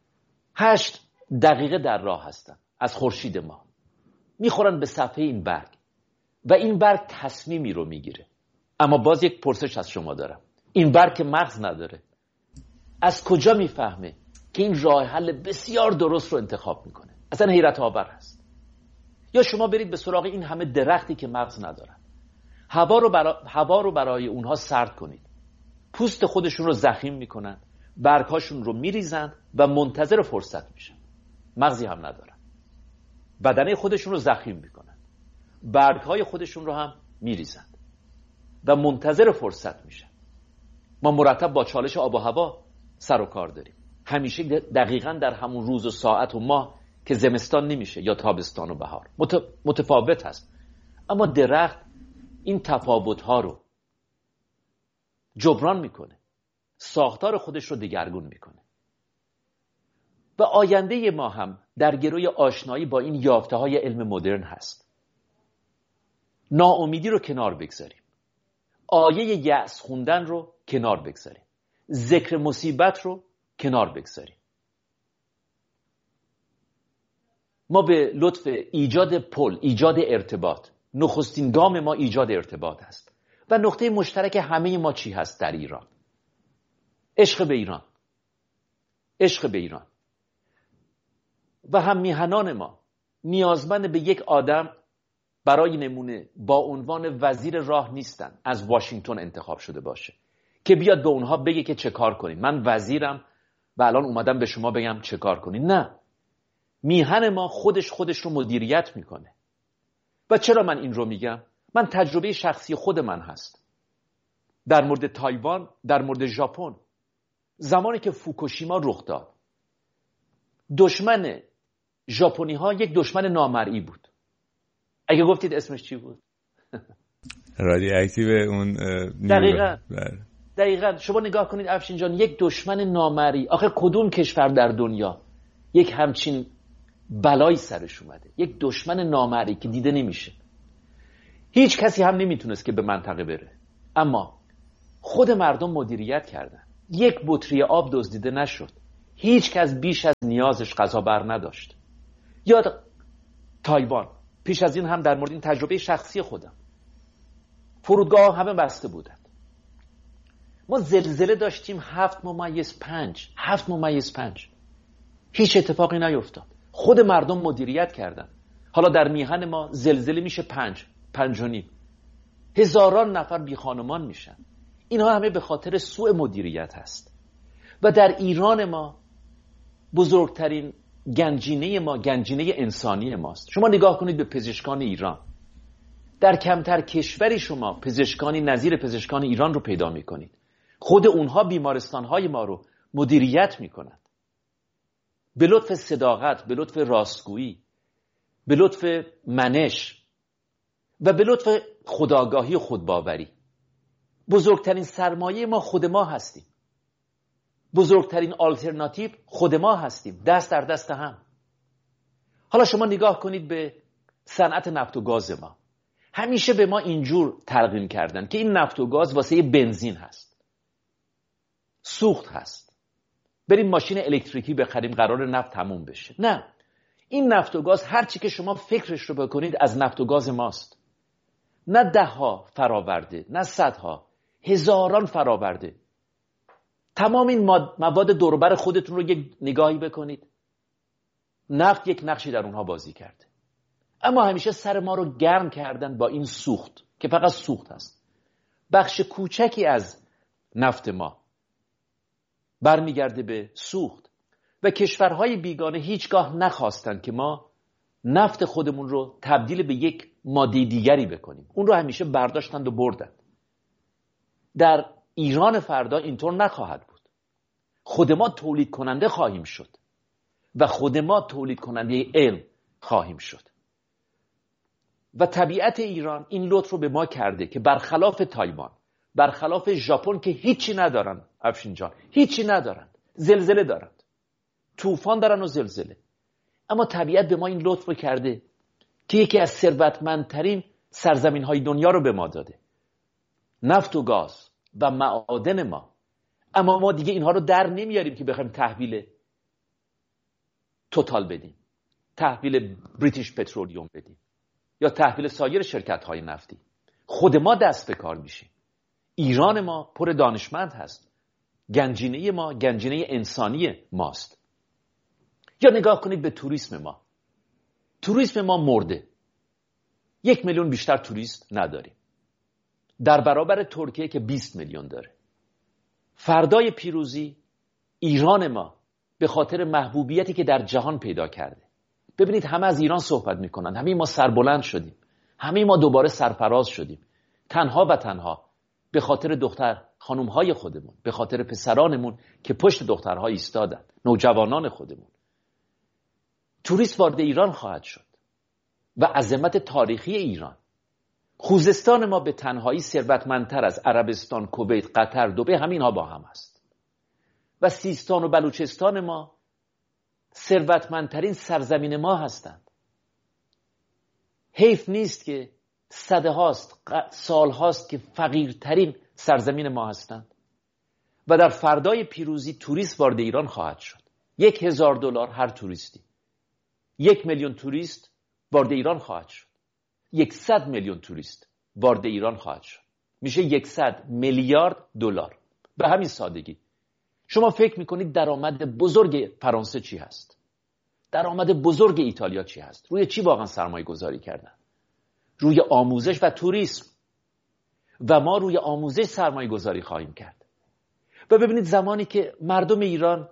8 دقیقه در راه هستن از خورشید ما. میخورن به صفحه این برگ و این برگ تصمیمی رو میگیره. اما باز یک پرسش از شما دارم. این برگ که مغز نداره، از کجا میفهمه که این راه حل بسیار درست رو انتخاب میکنه؟ اصلا حیرت آور هست. یا شما برید به سراغ این همه درختی که مغز ندارن، هوا رو برای اونها سرد کنید، پوست خودشون رو ضخیم میکنن، برگهاشون رو میریزن و منتظر فرصت میشن. مغزی هم ندارن، بدنه خودشون رو ضخیم میکنن، برگهای خودشون رو هم میریزن و منتظر فرصت میشن. ما مرتب با چالش آب و هوا سر و کار داریم. همیشه دقیقاً در همون روز و ساعت و ماه که زمستان نمیشه یا تابستان و بهار متفاوت هست. اما درخت این تفاوت‌ها رو جبران میکنه، ساختار خودش رو دگرگون میکنه. و آینده ما هم در گروی آشنایی با این یافته‌های علم مدرن هست. ناامیدی رو کنار بگذاریم، آیه یأس خوندن رو کنار بگذاریم، ذکر مصیبت رو کنار بگذاریم. ما به لطف ایجاد پل، ایجاد ارتباط، نخستین گام ما ایجاد ارتباط هست. و نقطه مشترک همه ما چی هست در ایران؟ عشق به ایران. عشق به ایران. و هم میهنان ما نیازمند به یک آدم برای نمونه با عنوان وزیر راه نیستن از واشنگتن انتخاب شده باشه که بیاد به اونها بگه که چه کار کنید. من وزیرم و الان اومدم به شما بگم چه کار کنید. نه، میهن ما خودش رو مدیریت میکنه. و چرا من این رو میگم؟ من تجربه شخصی خود من هست. در مورد تایوان، در مورد ژاپن، زمانی که فوکوشیما رخ داد، دشمن ژاپنی ها یک دشمن نامرئی بود. اگه گفتید اسمش چی بود؟ رادیواکتیو اون دقیقاً شما نگاه کنید افشین جان، یک دشمن نامرئی. آخه کدوم کشور در دنیا یک همچین بلایی سرش اومده؟ یک دشمن نامرئی که دیده نمیشه. هیچ کسی هم نمیتونست که به منطقه بره، اما خود مردم مدیریت کردن. یک بطری آب دزدیده نشد. هیچ کس بیش از نیازش غذا بر نداشت. یا تایوان، پیش از این هم در مورد این تجربه شخصی خودم، فرودگاه همه بسته بودند. ما زلزله داشتیم 7.5. 7.5. هیچ اتفاقی نیفتاد. خود مردم مدیریت کردن. حالا در میهن ما زلزله میشه 5.5. هزاران نفر بی خانمان میشن. اینها همه به خاطر سوء مدیریت هست. و در ایران ما بزرگترین گنجینه ما گنجینه انسانی ماست. شما نگاه کنید به پزشکان ایران. در کمتر کشوری شما پزشکانی نظیر پزشکان ایران رو پیدا میکنید. خود اونها بیمارستانهای ما رو مدیریت میکنند. به لطف صداقت، به لطف راستگویی، به لطف منش و به لطف خودآگاهی و خودباوری. بزرگترین سرمایه ما خود ما هستیم. بزرگترین آلترناتیو خود ما هستیم، دست در دست هم. حالا شما نگاه کنید به صنعت نفت و گاز ما. همیشه به ما اینجور تلقین کردن که این نفت و گاز واسه بنزین هست، سوخت هست، بریم ماشین الکتریکی بخریم قرار نفت تموم بشه. نه، این نفت و گاز هر چی که شما فکرش رو بکنید از نفت و گاز ماست. نه 10 فراورده، نه 100 هزاران فراورده. تمام این مواد دوربر خودتون رو یک نگاهی بکنید، نفت یک نقشی در اونها بازی کرده. اما همیشه سر ما رو گرم کردن با این سوخت که فقط سوخت هست. بخش کوچکی از نفت ما برمیگرده به سوخت و کشورهای بیگانه هیچگاه نخواستن که ما نفت خودمون رو تبدیل به یک ماده دیگری بکنیم. اون رو همیشه برداشتند و بردن. در ایران فردا اینطور نخواهد بود. خود ما تولید کننده خواهیم شد و خود ما تولید کننده علم خواهیم شد. و طبیعت ایران این لطف رو به ما کرده که برخلاف تایوان، برخلاف ژاپن که هیچی ندارن، افشین جان، هیچی ندارن، زلزله دارن، طوفان دارن و زلزله، اما طبیعت به ما این لطف رو کرده که یکی از ثروتمندترین سرزمین‌های دنیا رو به ما داده، نفت و گاز و معادن ما. اما ما دیگه اینها رو در نمیاریم که بخوایم تحویل توتال بدیم، تحویل بریتیش پترولیوم بدیم یا تحویل سایر شرکت‌های نفتی. خود ما دست به کار میشیم. ایران ما پر دانشمند هست. گنجینه ما گنجینه انسانی ماست. یا نگاه کنید به توریسم ما. توریسم ما مرده. 1 میلیون بیشتر توریست نداریم. در برابر ترکیه که 20 میلیون داره. فردای پیروزی ایران ما به خاطر محبوبیتی که در جهان پیدا کرده. ببینید همه از ایران صحبت میکنن. همه ما سربلند شدیم. همه ما دوباره سرفراز شدیم. تنها و تنها به خاطر دختر خانومهای خودمون، به خاطر پسرانمون که پشت دخترها ایستادن، نوجوانان خودمون. توریست وارد ایران خواهد شد و عظمت تاریخی ایران. خوزستان ما به تنهایی ثروتمندتر از عربستان، کویت، قطر، دبی همین ها با هم است. و سیستان و بلوچستان ما ثروتمندترین سرزمین ما هستند. حیف نیست که سال هاست که فقیرترین سرزمین ما هستند. و در فردای پیروزی توریست وارد ایران خواهد شد. $1,000 هر توریستی. 1 میلیون توریست وارد ایران خواهد شد. 100 میلیون توریست وارد ایران خواهد شد. میشه 100 میلیارد دلار. به همین سادگی. شما فکر میکنید درآمد بزرگ فرانسه چی هست؟ درآمد بزرگ ایتالیا چی هست؟ روی چی واقعا سرمایه گذاری کردن؟ روی آموزش و توریسم. و ما روی آموزش سرمایه گذاری خواهیم کرد. و ببینید زمانی که مردم ایران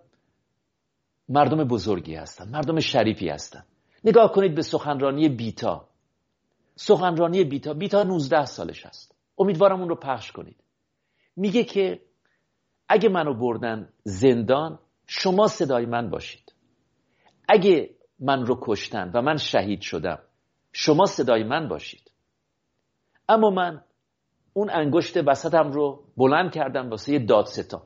مردم بزرگی هستن، مردم شریفی هستن. نگاه کنید به سخنرانی بیتا. سخنرانی بیتا 19 سالش هست. امیدوارم اون رو پخش کنید. میگه که اگه منو بردن زندان، شما صدای من باشید. اگه من رو کشتن و من شهید شدم، شما صدای من باشید. اما من اون انگشت وسطم رو بلند کردم واسه دادستان.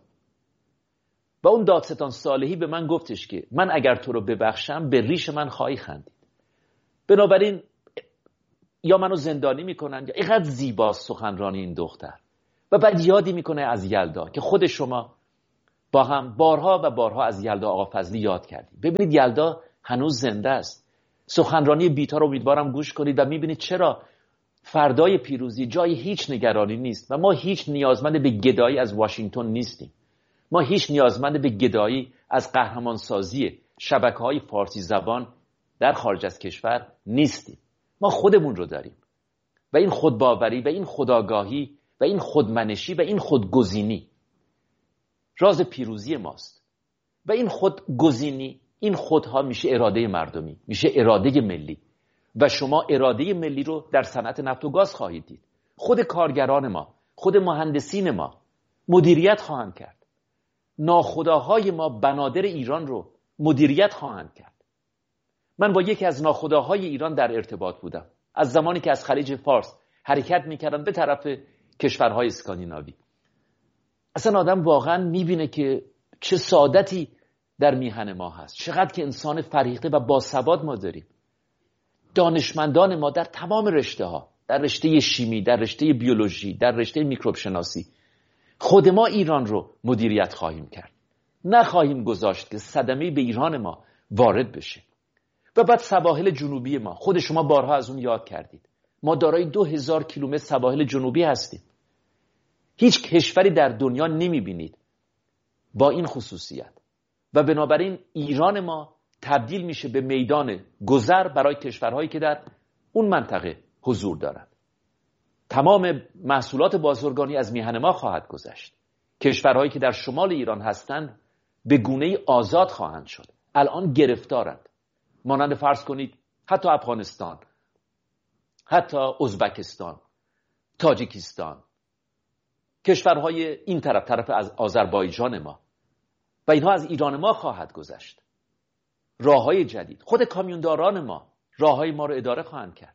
و اون دادستان صالحی به من گفتش که من اگر تو رو ببخشم به ریش من خواهی خندید. بنابراین یا منو زندانی میکنن یا اینقدر زیباست سخنرانی این دختر. و بعد یادی میکنه از یلدا که خود شما با هم بارها و بارها از یلدا آقا فضلی یاد کردید. ببینید یلدا هنوز زنده است. سخنرانی بیتا رو امیدوارم گوش کنید و میبینید چرا فردای پیروزی جای هیچ نگرانی نیست و ما هیچ نیازمند به گدایی از واشنگتن نیستیم. ما هیچ نیازمند به گدایی از قهرمانسازی شبکه‌های فارسی زبان در خارج از کشور نیستیم. ما خودمون رو داریم. و این خودباوری و این خودآگاهی و این خودمنشی و این خودگزینی راز پیروزی ماست. و این خودگزینی، این خودها میشه اراده مردمی، میشه اراده ملی. و شما اراده ملی رو در صنعت نفت و گاز خواهید دید. خود کارگران ما، خود مهندسین ما مدیریت خواهند کرد. ناخداهای ما بنادر ایران رو مدیریت خواهند کرد. من با یکی از ناخداهای ایران در ارتباط بودم. از زمانی که از خلیج فارس حرکت میکردن به طرف کشورهای اسکاندیناوی. اصلا آدم واقعا میبینه که چه سعادتی در میهن ما هست. چقدر که انسان فریخته و باثبات ما داریم. دانشمندان ما در تمام رشته ها در رشته شیمی، در رشته بیولوژی، در رشته میکروب شناسی. خود ما ایران رو مدیریت خواهیم کرد. نخواهیم گذاشت که صدمه به ایران ما وارد بشه. و بعد سواحل جنوبی ما، خود شما بارها از اون یاد کردید، ما دارای 2000 کیلومتر سواحل جنوبی هستیم. هیچ کشوری در دنیا نمیبینید با این خصوصیت و بنابراین ایران ما تبدیل میشه به میدان گذر برای کشورهایی که در اون منطقه حضور دارند. تمام محصولات بازرگانی از میهن ما خواهد گذشت. کشورهایی که در شمال ایران هستند به گونه‌ای آزاد خواهند شد. الان گرفتارند. مانند فرض کنید حتی افغانستان، حتی ازبکستان، تاجیکستان، کشورهای این طرف از آذربایجان ما، و اینها از ایران ما خواهد گذشت. راههای جدید، خود کامیونداران ما راههای ما رو اداره خواهند کرد.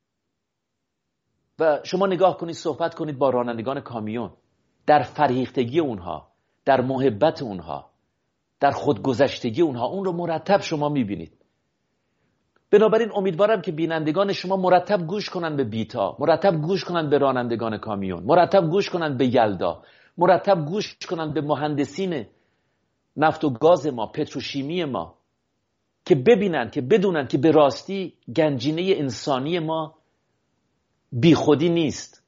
و شما نگاه کنید، صحبت کنید با رانندگان کامیون، در فرهیختگی اونها، در محبت اونها، در خودگذشتگی اونها، اون رو مرتب شما میبینید. بنابراین امیدوارم که بینندگان شما مرتب گوش کنند به بیتا، مرتب گوش کنند به رانندگان کامیون، مرتب گوش کنند به یلدا، مرتب گوش کنند به مهندسین نفت و گاز ما، پتروشیمی ما، که ببینن، که بدونن که به راستی گنجینه انسانی ما بیخودی نیست،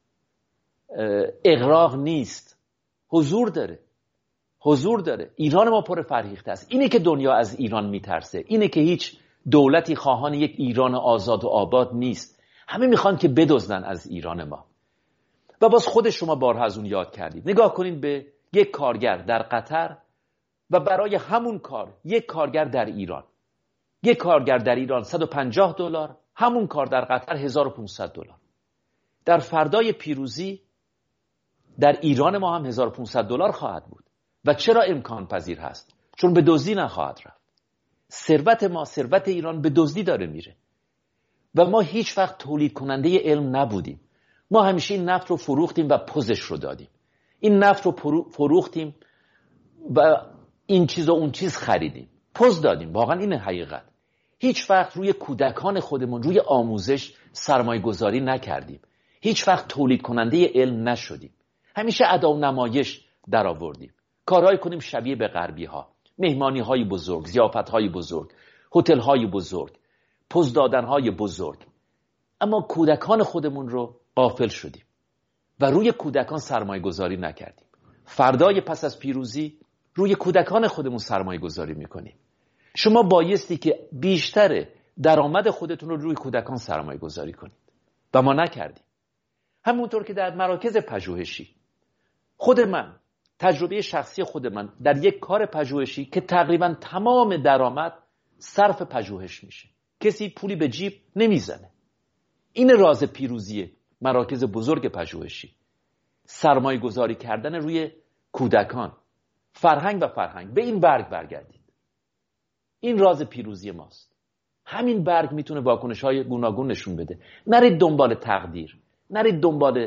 اغراق نیست، حضور داره، حضور داره. ایران ما پر فرهیخته است. اینه که دنیا از ایران میترسه، اینه که هیچ دولتی خواهان یک ایران آزاد و آباد نیست. همه میخوان که بدزدن از ایران ما. و باز خود شما بارها از اون یاد کردید. نگاه کنید به یک کارگر در قطر و برای همون کار یک کارگر در ایران. یک کارگر در ایران $150، همون کار در قطر $1500. در فردای پیروزی در ایران ما هم $1500 خواهد بود. و چرا امکان پذیر هست؟ چون به دزدی نخواهد رفت. ثروت ما، ثروت ایران به دزدی داره میره. و ما هیچ وقت تولید کننده علم نبودیم. ما همیشه این نفت رو فروختیم و پوزش رو دادیم. این نفت رو فروختیم و این چیز و اون چیز خریدیم، پوز دادیم. واقعا این حقیقت. هیچ وقت روی کودکان خودمون، روی آموزش سرمایه گذاری نکردیم. هیچ وقت تولید کننده علم نشدیم. همیشه ادا و نمایش در آوردیم. کارهای کنیم شبیه به غربی ها، مهمانی های بزرگ، ضیافت های بزرگ، هتل های بزرگ، پوز دادن های بزرگ. اما کودکان خودمون رو غافل شدیم و روی کودکان سرمایه گذاری نکردیم. فردای پس از پیروزی روی کودکان خودمون سرمایه گذاری میکنیم. شما بایستی که بیشتر درآمد خودتون رو روی کودکان سرمایه گذاری کنید و ما نکردیم. همونطور که در مراکز پژوهشی، خود من، تجربه شخصی خود من در یک کار پژوهشی که تقریبا تمام درآمد صرف پژوهش میشه، کسی پولی به جیب نمیزنه. این راز پیروزی مراکز بزرگ پژوهشی، سرمایه گذاری کردن روی کودکان، فرهنگ و فرهنگ. به این برگ برگردید. این راز پیروزی ماست. همین برگ میتونه واکنش‌های گوناگون نشون بده. نرید دنبال تقدیر، نرید دنبال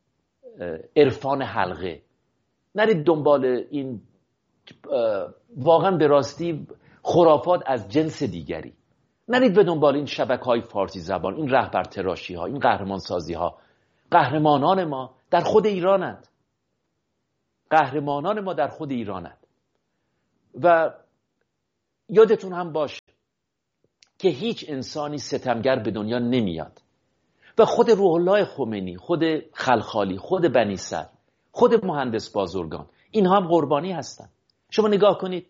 عرفان حلقه، نرید دنبال این واقعا به راستی خرافات از جنس دیگری، نرید به دنبال این شبکه‌های فارسی زبان، این رهبر تراشی‌ها، این قهرمان سازی‌ها. قهرمانان ما در خود ایرانند. قهرمانان ما در خود ایرانند. و یادتون هم باشه که هیچ انسانی ستمگر به دنیا نمیاد. و خود روح الله خمینی، خود خلخالی، خود بنی صدر، خود مهندس بازرگان، اینها هم قربانی هستن. شما نگاه کنید،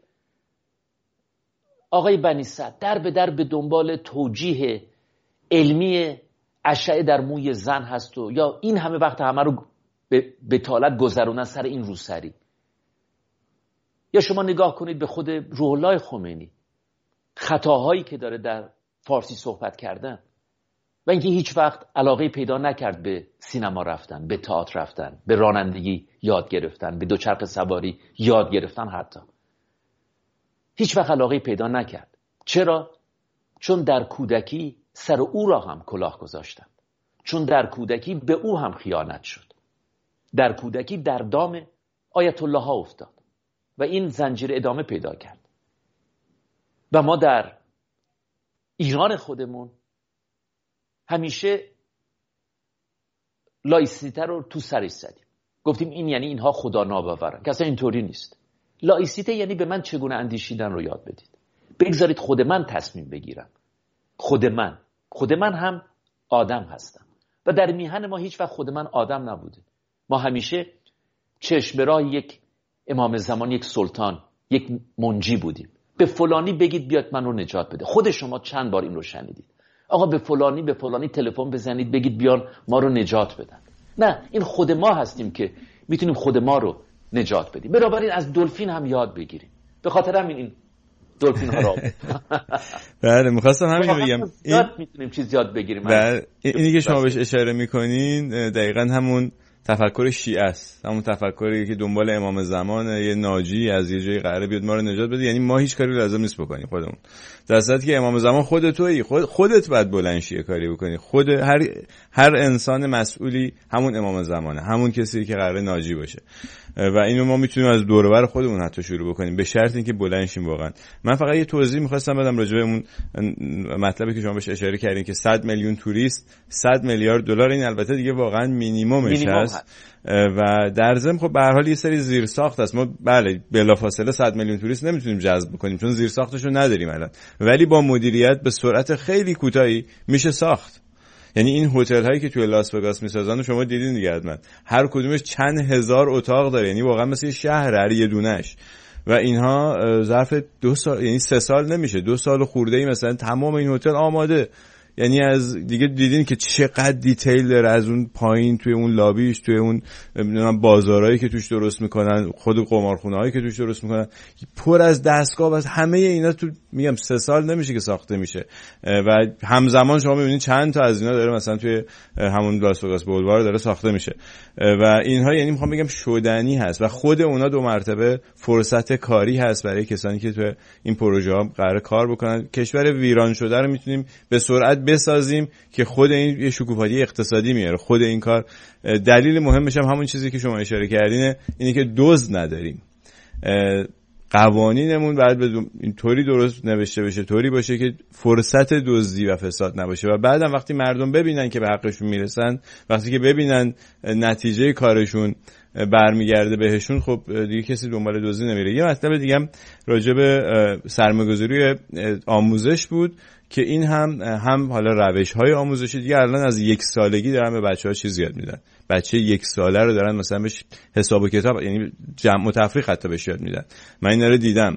آقای بنی صدر در به در به دنبال توجیه علمی اشعه در موی زن هست و یا این همه وقت همه رو به بتالت گذرونن سر این روسری. یا شما نگاه کنید به خود روح الله خمینی، خطاهایی که داره در فارسی صحبت کردن و اینکه هیچ وقت علاقه پیدا نکرد به سینما رفتن، به تئاتر رفتن، به رانندگی یاد گرفتن، به دوچرخه سواری یاد گرفتن. حتی هیچ وقت علاقه پیدا نکرد. چرا؟ چون در کودکی سر او را هم کلاه گذاشتن، چون در کودکی به او هم خیانت شد، در کودکی در دام آیت الله ها افتاد و این زنجیر ادامه پیدا کرد. و ما در ایران خودمون همیشه لایسیته رو تو سرش زدیم، گفتیم این یعنی اینها خدا ناباورن، که اصلا اینطوری نیست. لایسیته یعنی به من چگونه اندیشیدن رو یاد بدید، بگذارید خود من تصمیم بگیرم. خود من هم آدم هستم و در میهن ما هیچ وقت خود من آدم نبوده. ما همیشه چشم به راه یک امام زمان، یک سلطان، یک منجی بودیم. به فلانی بگید بیاد من رو نجات بده. خود شما چند بار این رو شنیدید؟ آقا به فلانی تلفن بزنید بگید بیان ما رو نجات بدن. نه، این خود ما هستیم که میتونیم خود ما رو نجات بدیم. بنابراین از دلفین هم یاد بگیریم. به خاطر همین این دلفین ها رو بله، می‌خواستم همین رو بگم. میتونیم چیز یاد بگیریم. بله، اینی که شما بهش اشاره میکنین دقیقاً همون تفکر شیعه است، همون تفکری که دنبال امام زمان، یه ناجی از یه جایی قراره بیاد ما رو نجات بده، یعنی ما هیچ کاری لازم نیست بکنیم خودمون، در صورتی که امام زمان خودت باید بلند شی کاری بکنی. خود هر انسان مسئولی همون امام زمانه، همون کسی که قراره ناجی باشه و اینو ما میتونیم از دور و بر خودمون حتی شروع بکنیم، به شرط اینکه بلند شیم واقعا. من فقط یه توضیح می‌خواستم بدم راجع به اون مطلبی که شما بهش اشاره کردین که 100 میلیون توریست 100 میلیارد دلار، این البته دیگه واقعا مینیممش هست و در ضمن خب به هر حال یه سری زیرساخت هست. ما بله بلافاصله 100 میلیون توریست نمیتونیم جذب کنیم چون زیرساختشو نداریم الان، ولی با مدیریت به سرعت خیلی کوتاهی میشه ساخت. یعنی این هتل هایی که توی لاس وگاس میسازن شما دیدین دیگه حتما، هر کدومش چند هزار اتاق داره، یعنی واقعا مثل شهر هر یه دونهش، و اینها ظرف 2 سال یعنی 3 سال نمیشه، 2 سال خورده ای مثلا تمام این هتل آماده. یعنی از دیگه دیدین که چقدر دیتیل داره، از اون پایین توی اون لابیش، توی اون بازارهایی که توش درست میکنن، خود قمارخونه‌هایی که توش درست میکنن، پر از دستگاه، از همه اینا تو میگم 3 سال نمیشه که ساخته میشه و همزمان شما میبینید چند تا از اینا داره مثلا توی همون لاس وگاس بولوار داره ساخته میشه و اینها یعنی میخوام بگم شدنی هست و خود اونا 2 مرتبه فرصت کاری هست برای کسانی که توی این پروژه ها قرار کار بکنن. کشور ویران شده رو میتونیم به سرعت بسازیم که خود این یه شکوفایی اقتصادی میاره. خود این کار دلیل مهمش هم همون چیزی که شما اشاره کردین، اینه که دزد نداریم. قوانینمون باید اینطوری درست نوشته بشه، طوری باشه که فرصت دزدی و فساد نباشه و بعدم وقتی مردم ببینن که به حقشون میرسن، وقتی که ببینن نتیجه کارشون برمیگرده بهشون، خب دیگه کسی دنبال دزدی نمیره. یه مطلب دیگه هم راجع به سرمایه‌گذاری آموزش بود که این هم حالا روش‌های آموزشی دیگه الان از 1 سالگی دارن به بچه‌ها چیز یاد میدن. بچه 1 ساله رو دارن مثلا بهش حساب و کتاب، یعنی جمع و تفریق حتی بهش یاد میدن. من اینا رو دیدم.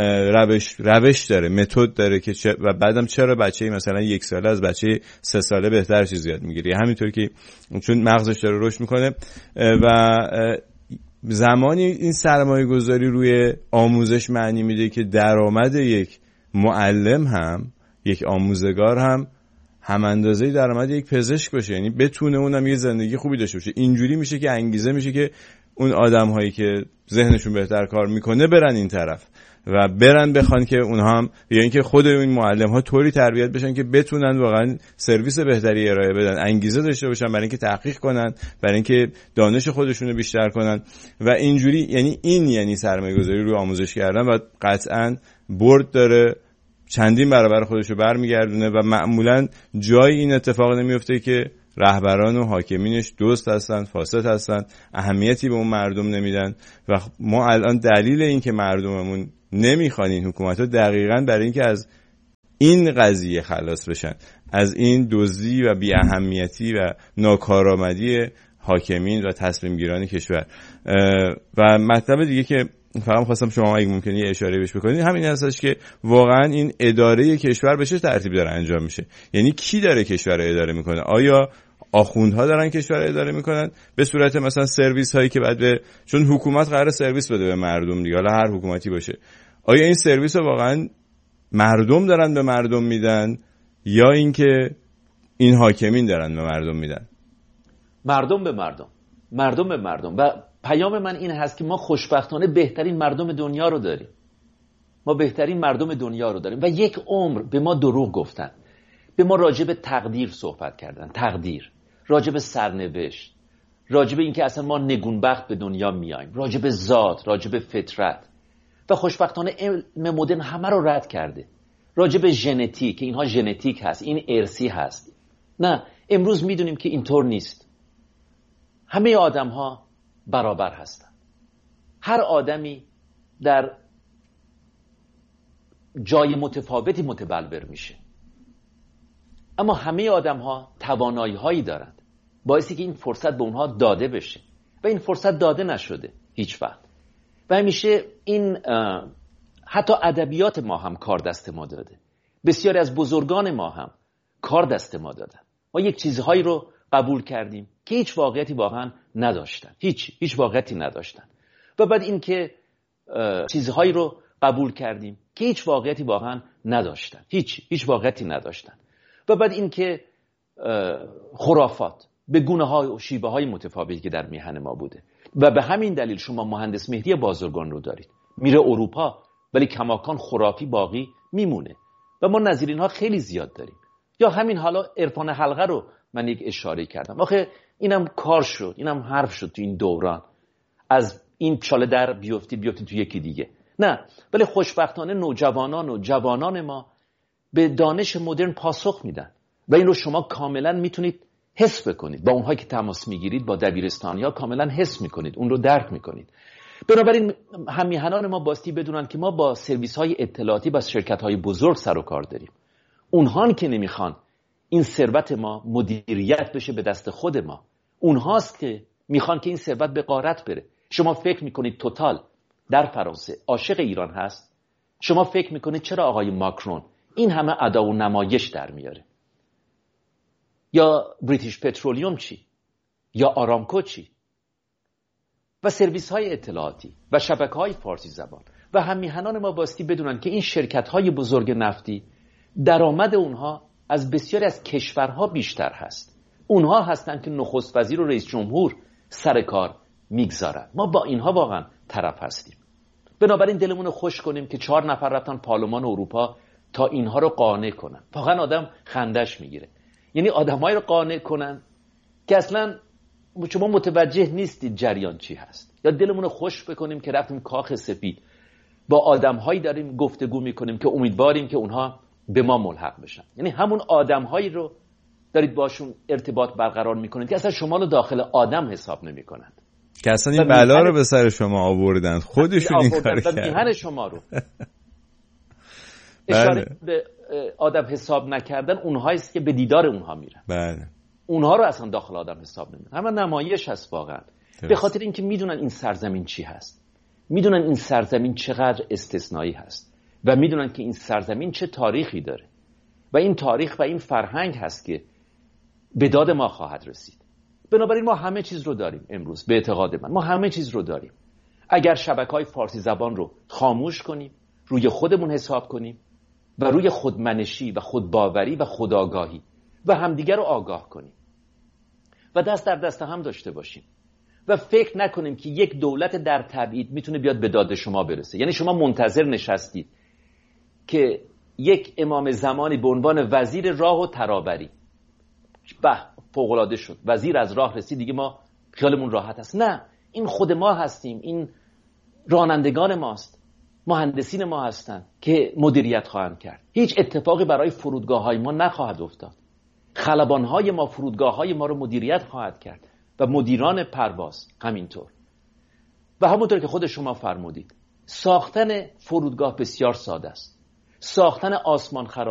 روش داره، متد داره که و بعدم چرا بچه‌ای مثلا 1 ساله از بچه 3 ساله بهتر چیز یاد میگیره، همینطور که چون مغزش داره رشد میکنه. و زمانی این سرمایه‌گذاری روی آموزش معنی میده که درآمد یک معلم هم، یک آموزگار هم اندازه‌ای درآمد یک پزشک باشه، یعنی بتونه اونم یه زندگی خوبی داشته باشه. اینجوری میشه که انگیزه میشه که اون آدم‌هایی که ذهنشون بهتر کار میکنه برن این طرف و برن بخوان که اونها هم، یا اینکه خود این معلم‌ها طوری تربیت بشن که بتونن واقعا سرویس بهتری ارائه بدن، انگیزه داشته باشن برای اینکه تحقیق کنن، برای اینکه دانش خودشون رو بیشتر کنن و اینجوری. یعنی سرمایه‌گذاری روی آموزش کردن و قطعاً برد داره، چندین برابر خودش رو برمیگردونه و معمولاً جای این اتفاق نمیفته که رهبران و حاکمینش دوست هستن، فاسد هستن، اهمیتی به اون مردم نمیدن. و ما الان دلیل این که مردممون نمیخوان این حکومت‌ها دقیقاً برای اینکه از این قضیه خلاص بشن، از این دزدی و بی اهمیتی و ناکارآمدی حاکمین و تصمیم گیران کشور. و مطلب دیگه که فقط خواستم شما اگه ممکنه یه اشاره بهش بکنید، همین هستش که واقعا این اداره کشور به چه ترتیب داره انجام میشه. یعنی کی داره کشور رو اداره میکنه؟ آیا آخوندها دارن کشور رو اداره میکنن به صورت مثلا سرویس هایی که بعد چون حکومت قراره سرویس بده به مردم دیگه، حالا هر حکومتی باشه، آیا این سرویس رو واقعا مردم دارن به مردم میدن یا اینکه این حاکمین دارن به مردم میدن؟ مردم به مردم. و پیام من این هست که ما خوشبختانه بهترین مردم دنیا رو داریم. و 1 عمر به ما دروغ گفتن، به ما راجع به تقدیر صحبت کردن، راجع به سرنوشت، راجع به اینکه اصلا ما نگونبخت به دنیا میایم، راجع به ذات، راجع به فطرت. و خوشبختانه علم مدرن همه رو رد کرده. راجع به ژنتیک، که اینها ژنتیک هست، این ارثی هست. نه، امروز میدونیم که اینطور نیست. همه آدم ها برابر هستند. هر آدمی در جای متفاوتی متبلور میشه، اما همه آدم ها توانایی هایی دارند باعثی که این فرصت به اونها داده بشه و این فرصت داده نشده هیچ وقت. و همیشه این حتی ادبیات ما هم کار دست ما داده. بسیاری از بزرگان ما هم کار دست ما دادن. ما یک چیزهایی رو قبول کردیم که هیچ واقعیتی واقعا نداشتن. هیچ واقعیتی نداشتن. و بعد این که چیزهایی رو قبول کردیم که هیچ واقعیتی واقعا نداشتن. هیچ واقعیتی نداشتن. و بعد این که خرافات به گونه‌های و شیوه‌های متفاوتی که در میهن ما بوده و به همین دلیل شما مهندس مهدی بازرگان رو دارید، میره اروپا ولی کماکان خرافی باقی میمونه و ما نظیر اینها خیلی زیاد داریم. یا همین حالا عرفان حلقه رو من یک اشاره کردم، آخه اینم کار شد، اینم حرف شد تو این دوران، از این چاله در بیفتی تو یکی دیگه. نه، ولی خوشبختانه نوجوانان و جوانان ما به دانش مدرن پاسخ میدن و این رو شما کاملا میتونید حس بکنید. با اونهایی که تماس میگیرید، با دبیرستانی‌ها کاملا حس میکنید، اون رو درک میکنید. بنابراین همیهنان ما باستی بدونن که ما با سرویس‌های اطلاعاتی و شرکت‌های بزرگ سر و کار داریم. اونهان که نمیخوان این ثروت ما مدیریت بشه به دست خود ما، اونهاست که میخوان که این ثروت به غارت بره. شما فکر میکنید توتال در فرانسه عاشق ایران هست؟ شما فکر میکنید چرا آقای ماکرون این همه ادا و نمایش در میاره؟ یا بریتیش پترولیوم چی؟ یا آرامکو چی؟ و سرویس های اطلاعاتی و شبکه های فارسی زبان و همیهنان ما باستی بدونن که این شرکت های بزرگ نفتی درآمد اونها از بسیاری از کشورها بیشتر هست. اونها هستن که نخست وزیر و رئیس جمهور سر کار میگذارن. ما با اینها واقعا طرف هستیم. بنابراین دلمون رو خوش کنیم که 4 نفر رفتن پارلمان اروپا تا اینها رو قانع کنن. واقعا آدم خندش میگیره. یعنی آدمایی رو قانع کنن که اصلا شما متوجه نیستید جریان چی هست. یا دلمون رو خوش بکنیم که رفتیم کاخ سفید، با آدم‌هایی داریم گفتگو میکنیم که امیدواریم که اونها به ما ملحق بشن. یعنی همون آدم‌هایی رو دارید باشون ارتباط برقرار میکنید که اصلا شما رو داخل آدم حساب نمیکنند، که اصلا این بلا رو به سر شما آوردن، خودشون این کار کردن. میهن شما رو اشاره به آدم حساب نکردن اونهاییست که به دیدار اونها میرن. بله. اونها رو اصلا داخل آدم حساب نمیکنن. همه نمایش هست واقعا. به خاطر اینکه میدونن این سرزمین چی هست، میدونن این سرزمین چقدر استثنایی هست و میدونن که این سرزمین چه تاریخی داره و این تاریخ و این فرهنگ هست که به داد ما خواهد رسید. بنابراین ما همه چیز رو داریم امروز. به اعتقاد من ما همه چیز رو داریم. اگر شبکه‌های فارسی زبان رو خاموش کنیم، روی خودمون حساب کنیم و روی خودمنشی و خودباوری و خودآگاهی و همدیگر رو آگاه کنیم و دست در دست هم داشته باشیم و فکر نکنیم که یک دولت در تبعید میتونه بیاد به داد شما برسه. یعنی شما منتظر نشستید که یک امام زمانی به عنوان وزیر راه و ترابری، به فوق‌العاده شد، وزیر از راه رسید، دیگه ما خیالمون راحت است. نه، این خود ما هستیم، این رانندگان ماست، مهندسین ما هستن که مدیریت خواهند کرد. هیچ اتفاقی برای فرودگاه‌های ما نخواهد افتاد. خلبان‌های ما فرودگاه‌های ما رو مدیریت خواهد کرد و مدیران پرواز همینطور. و همونطور که خود شما فرمودید، ساختن فرودگاه بسیار ساده است. ساختن آسمان خراب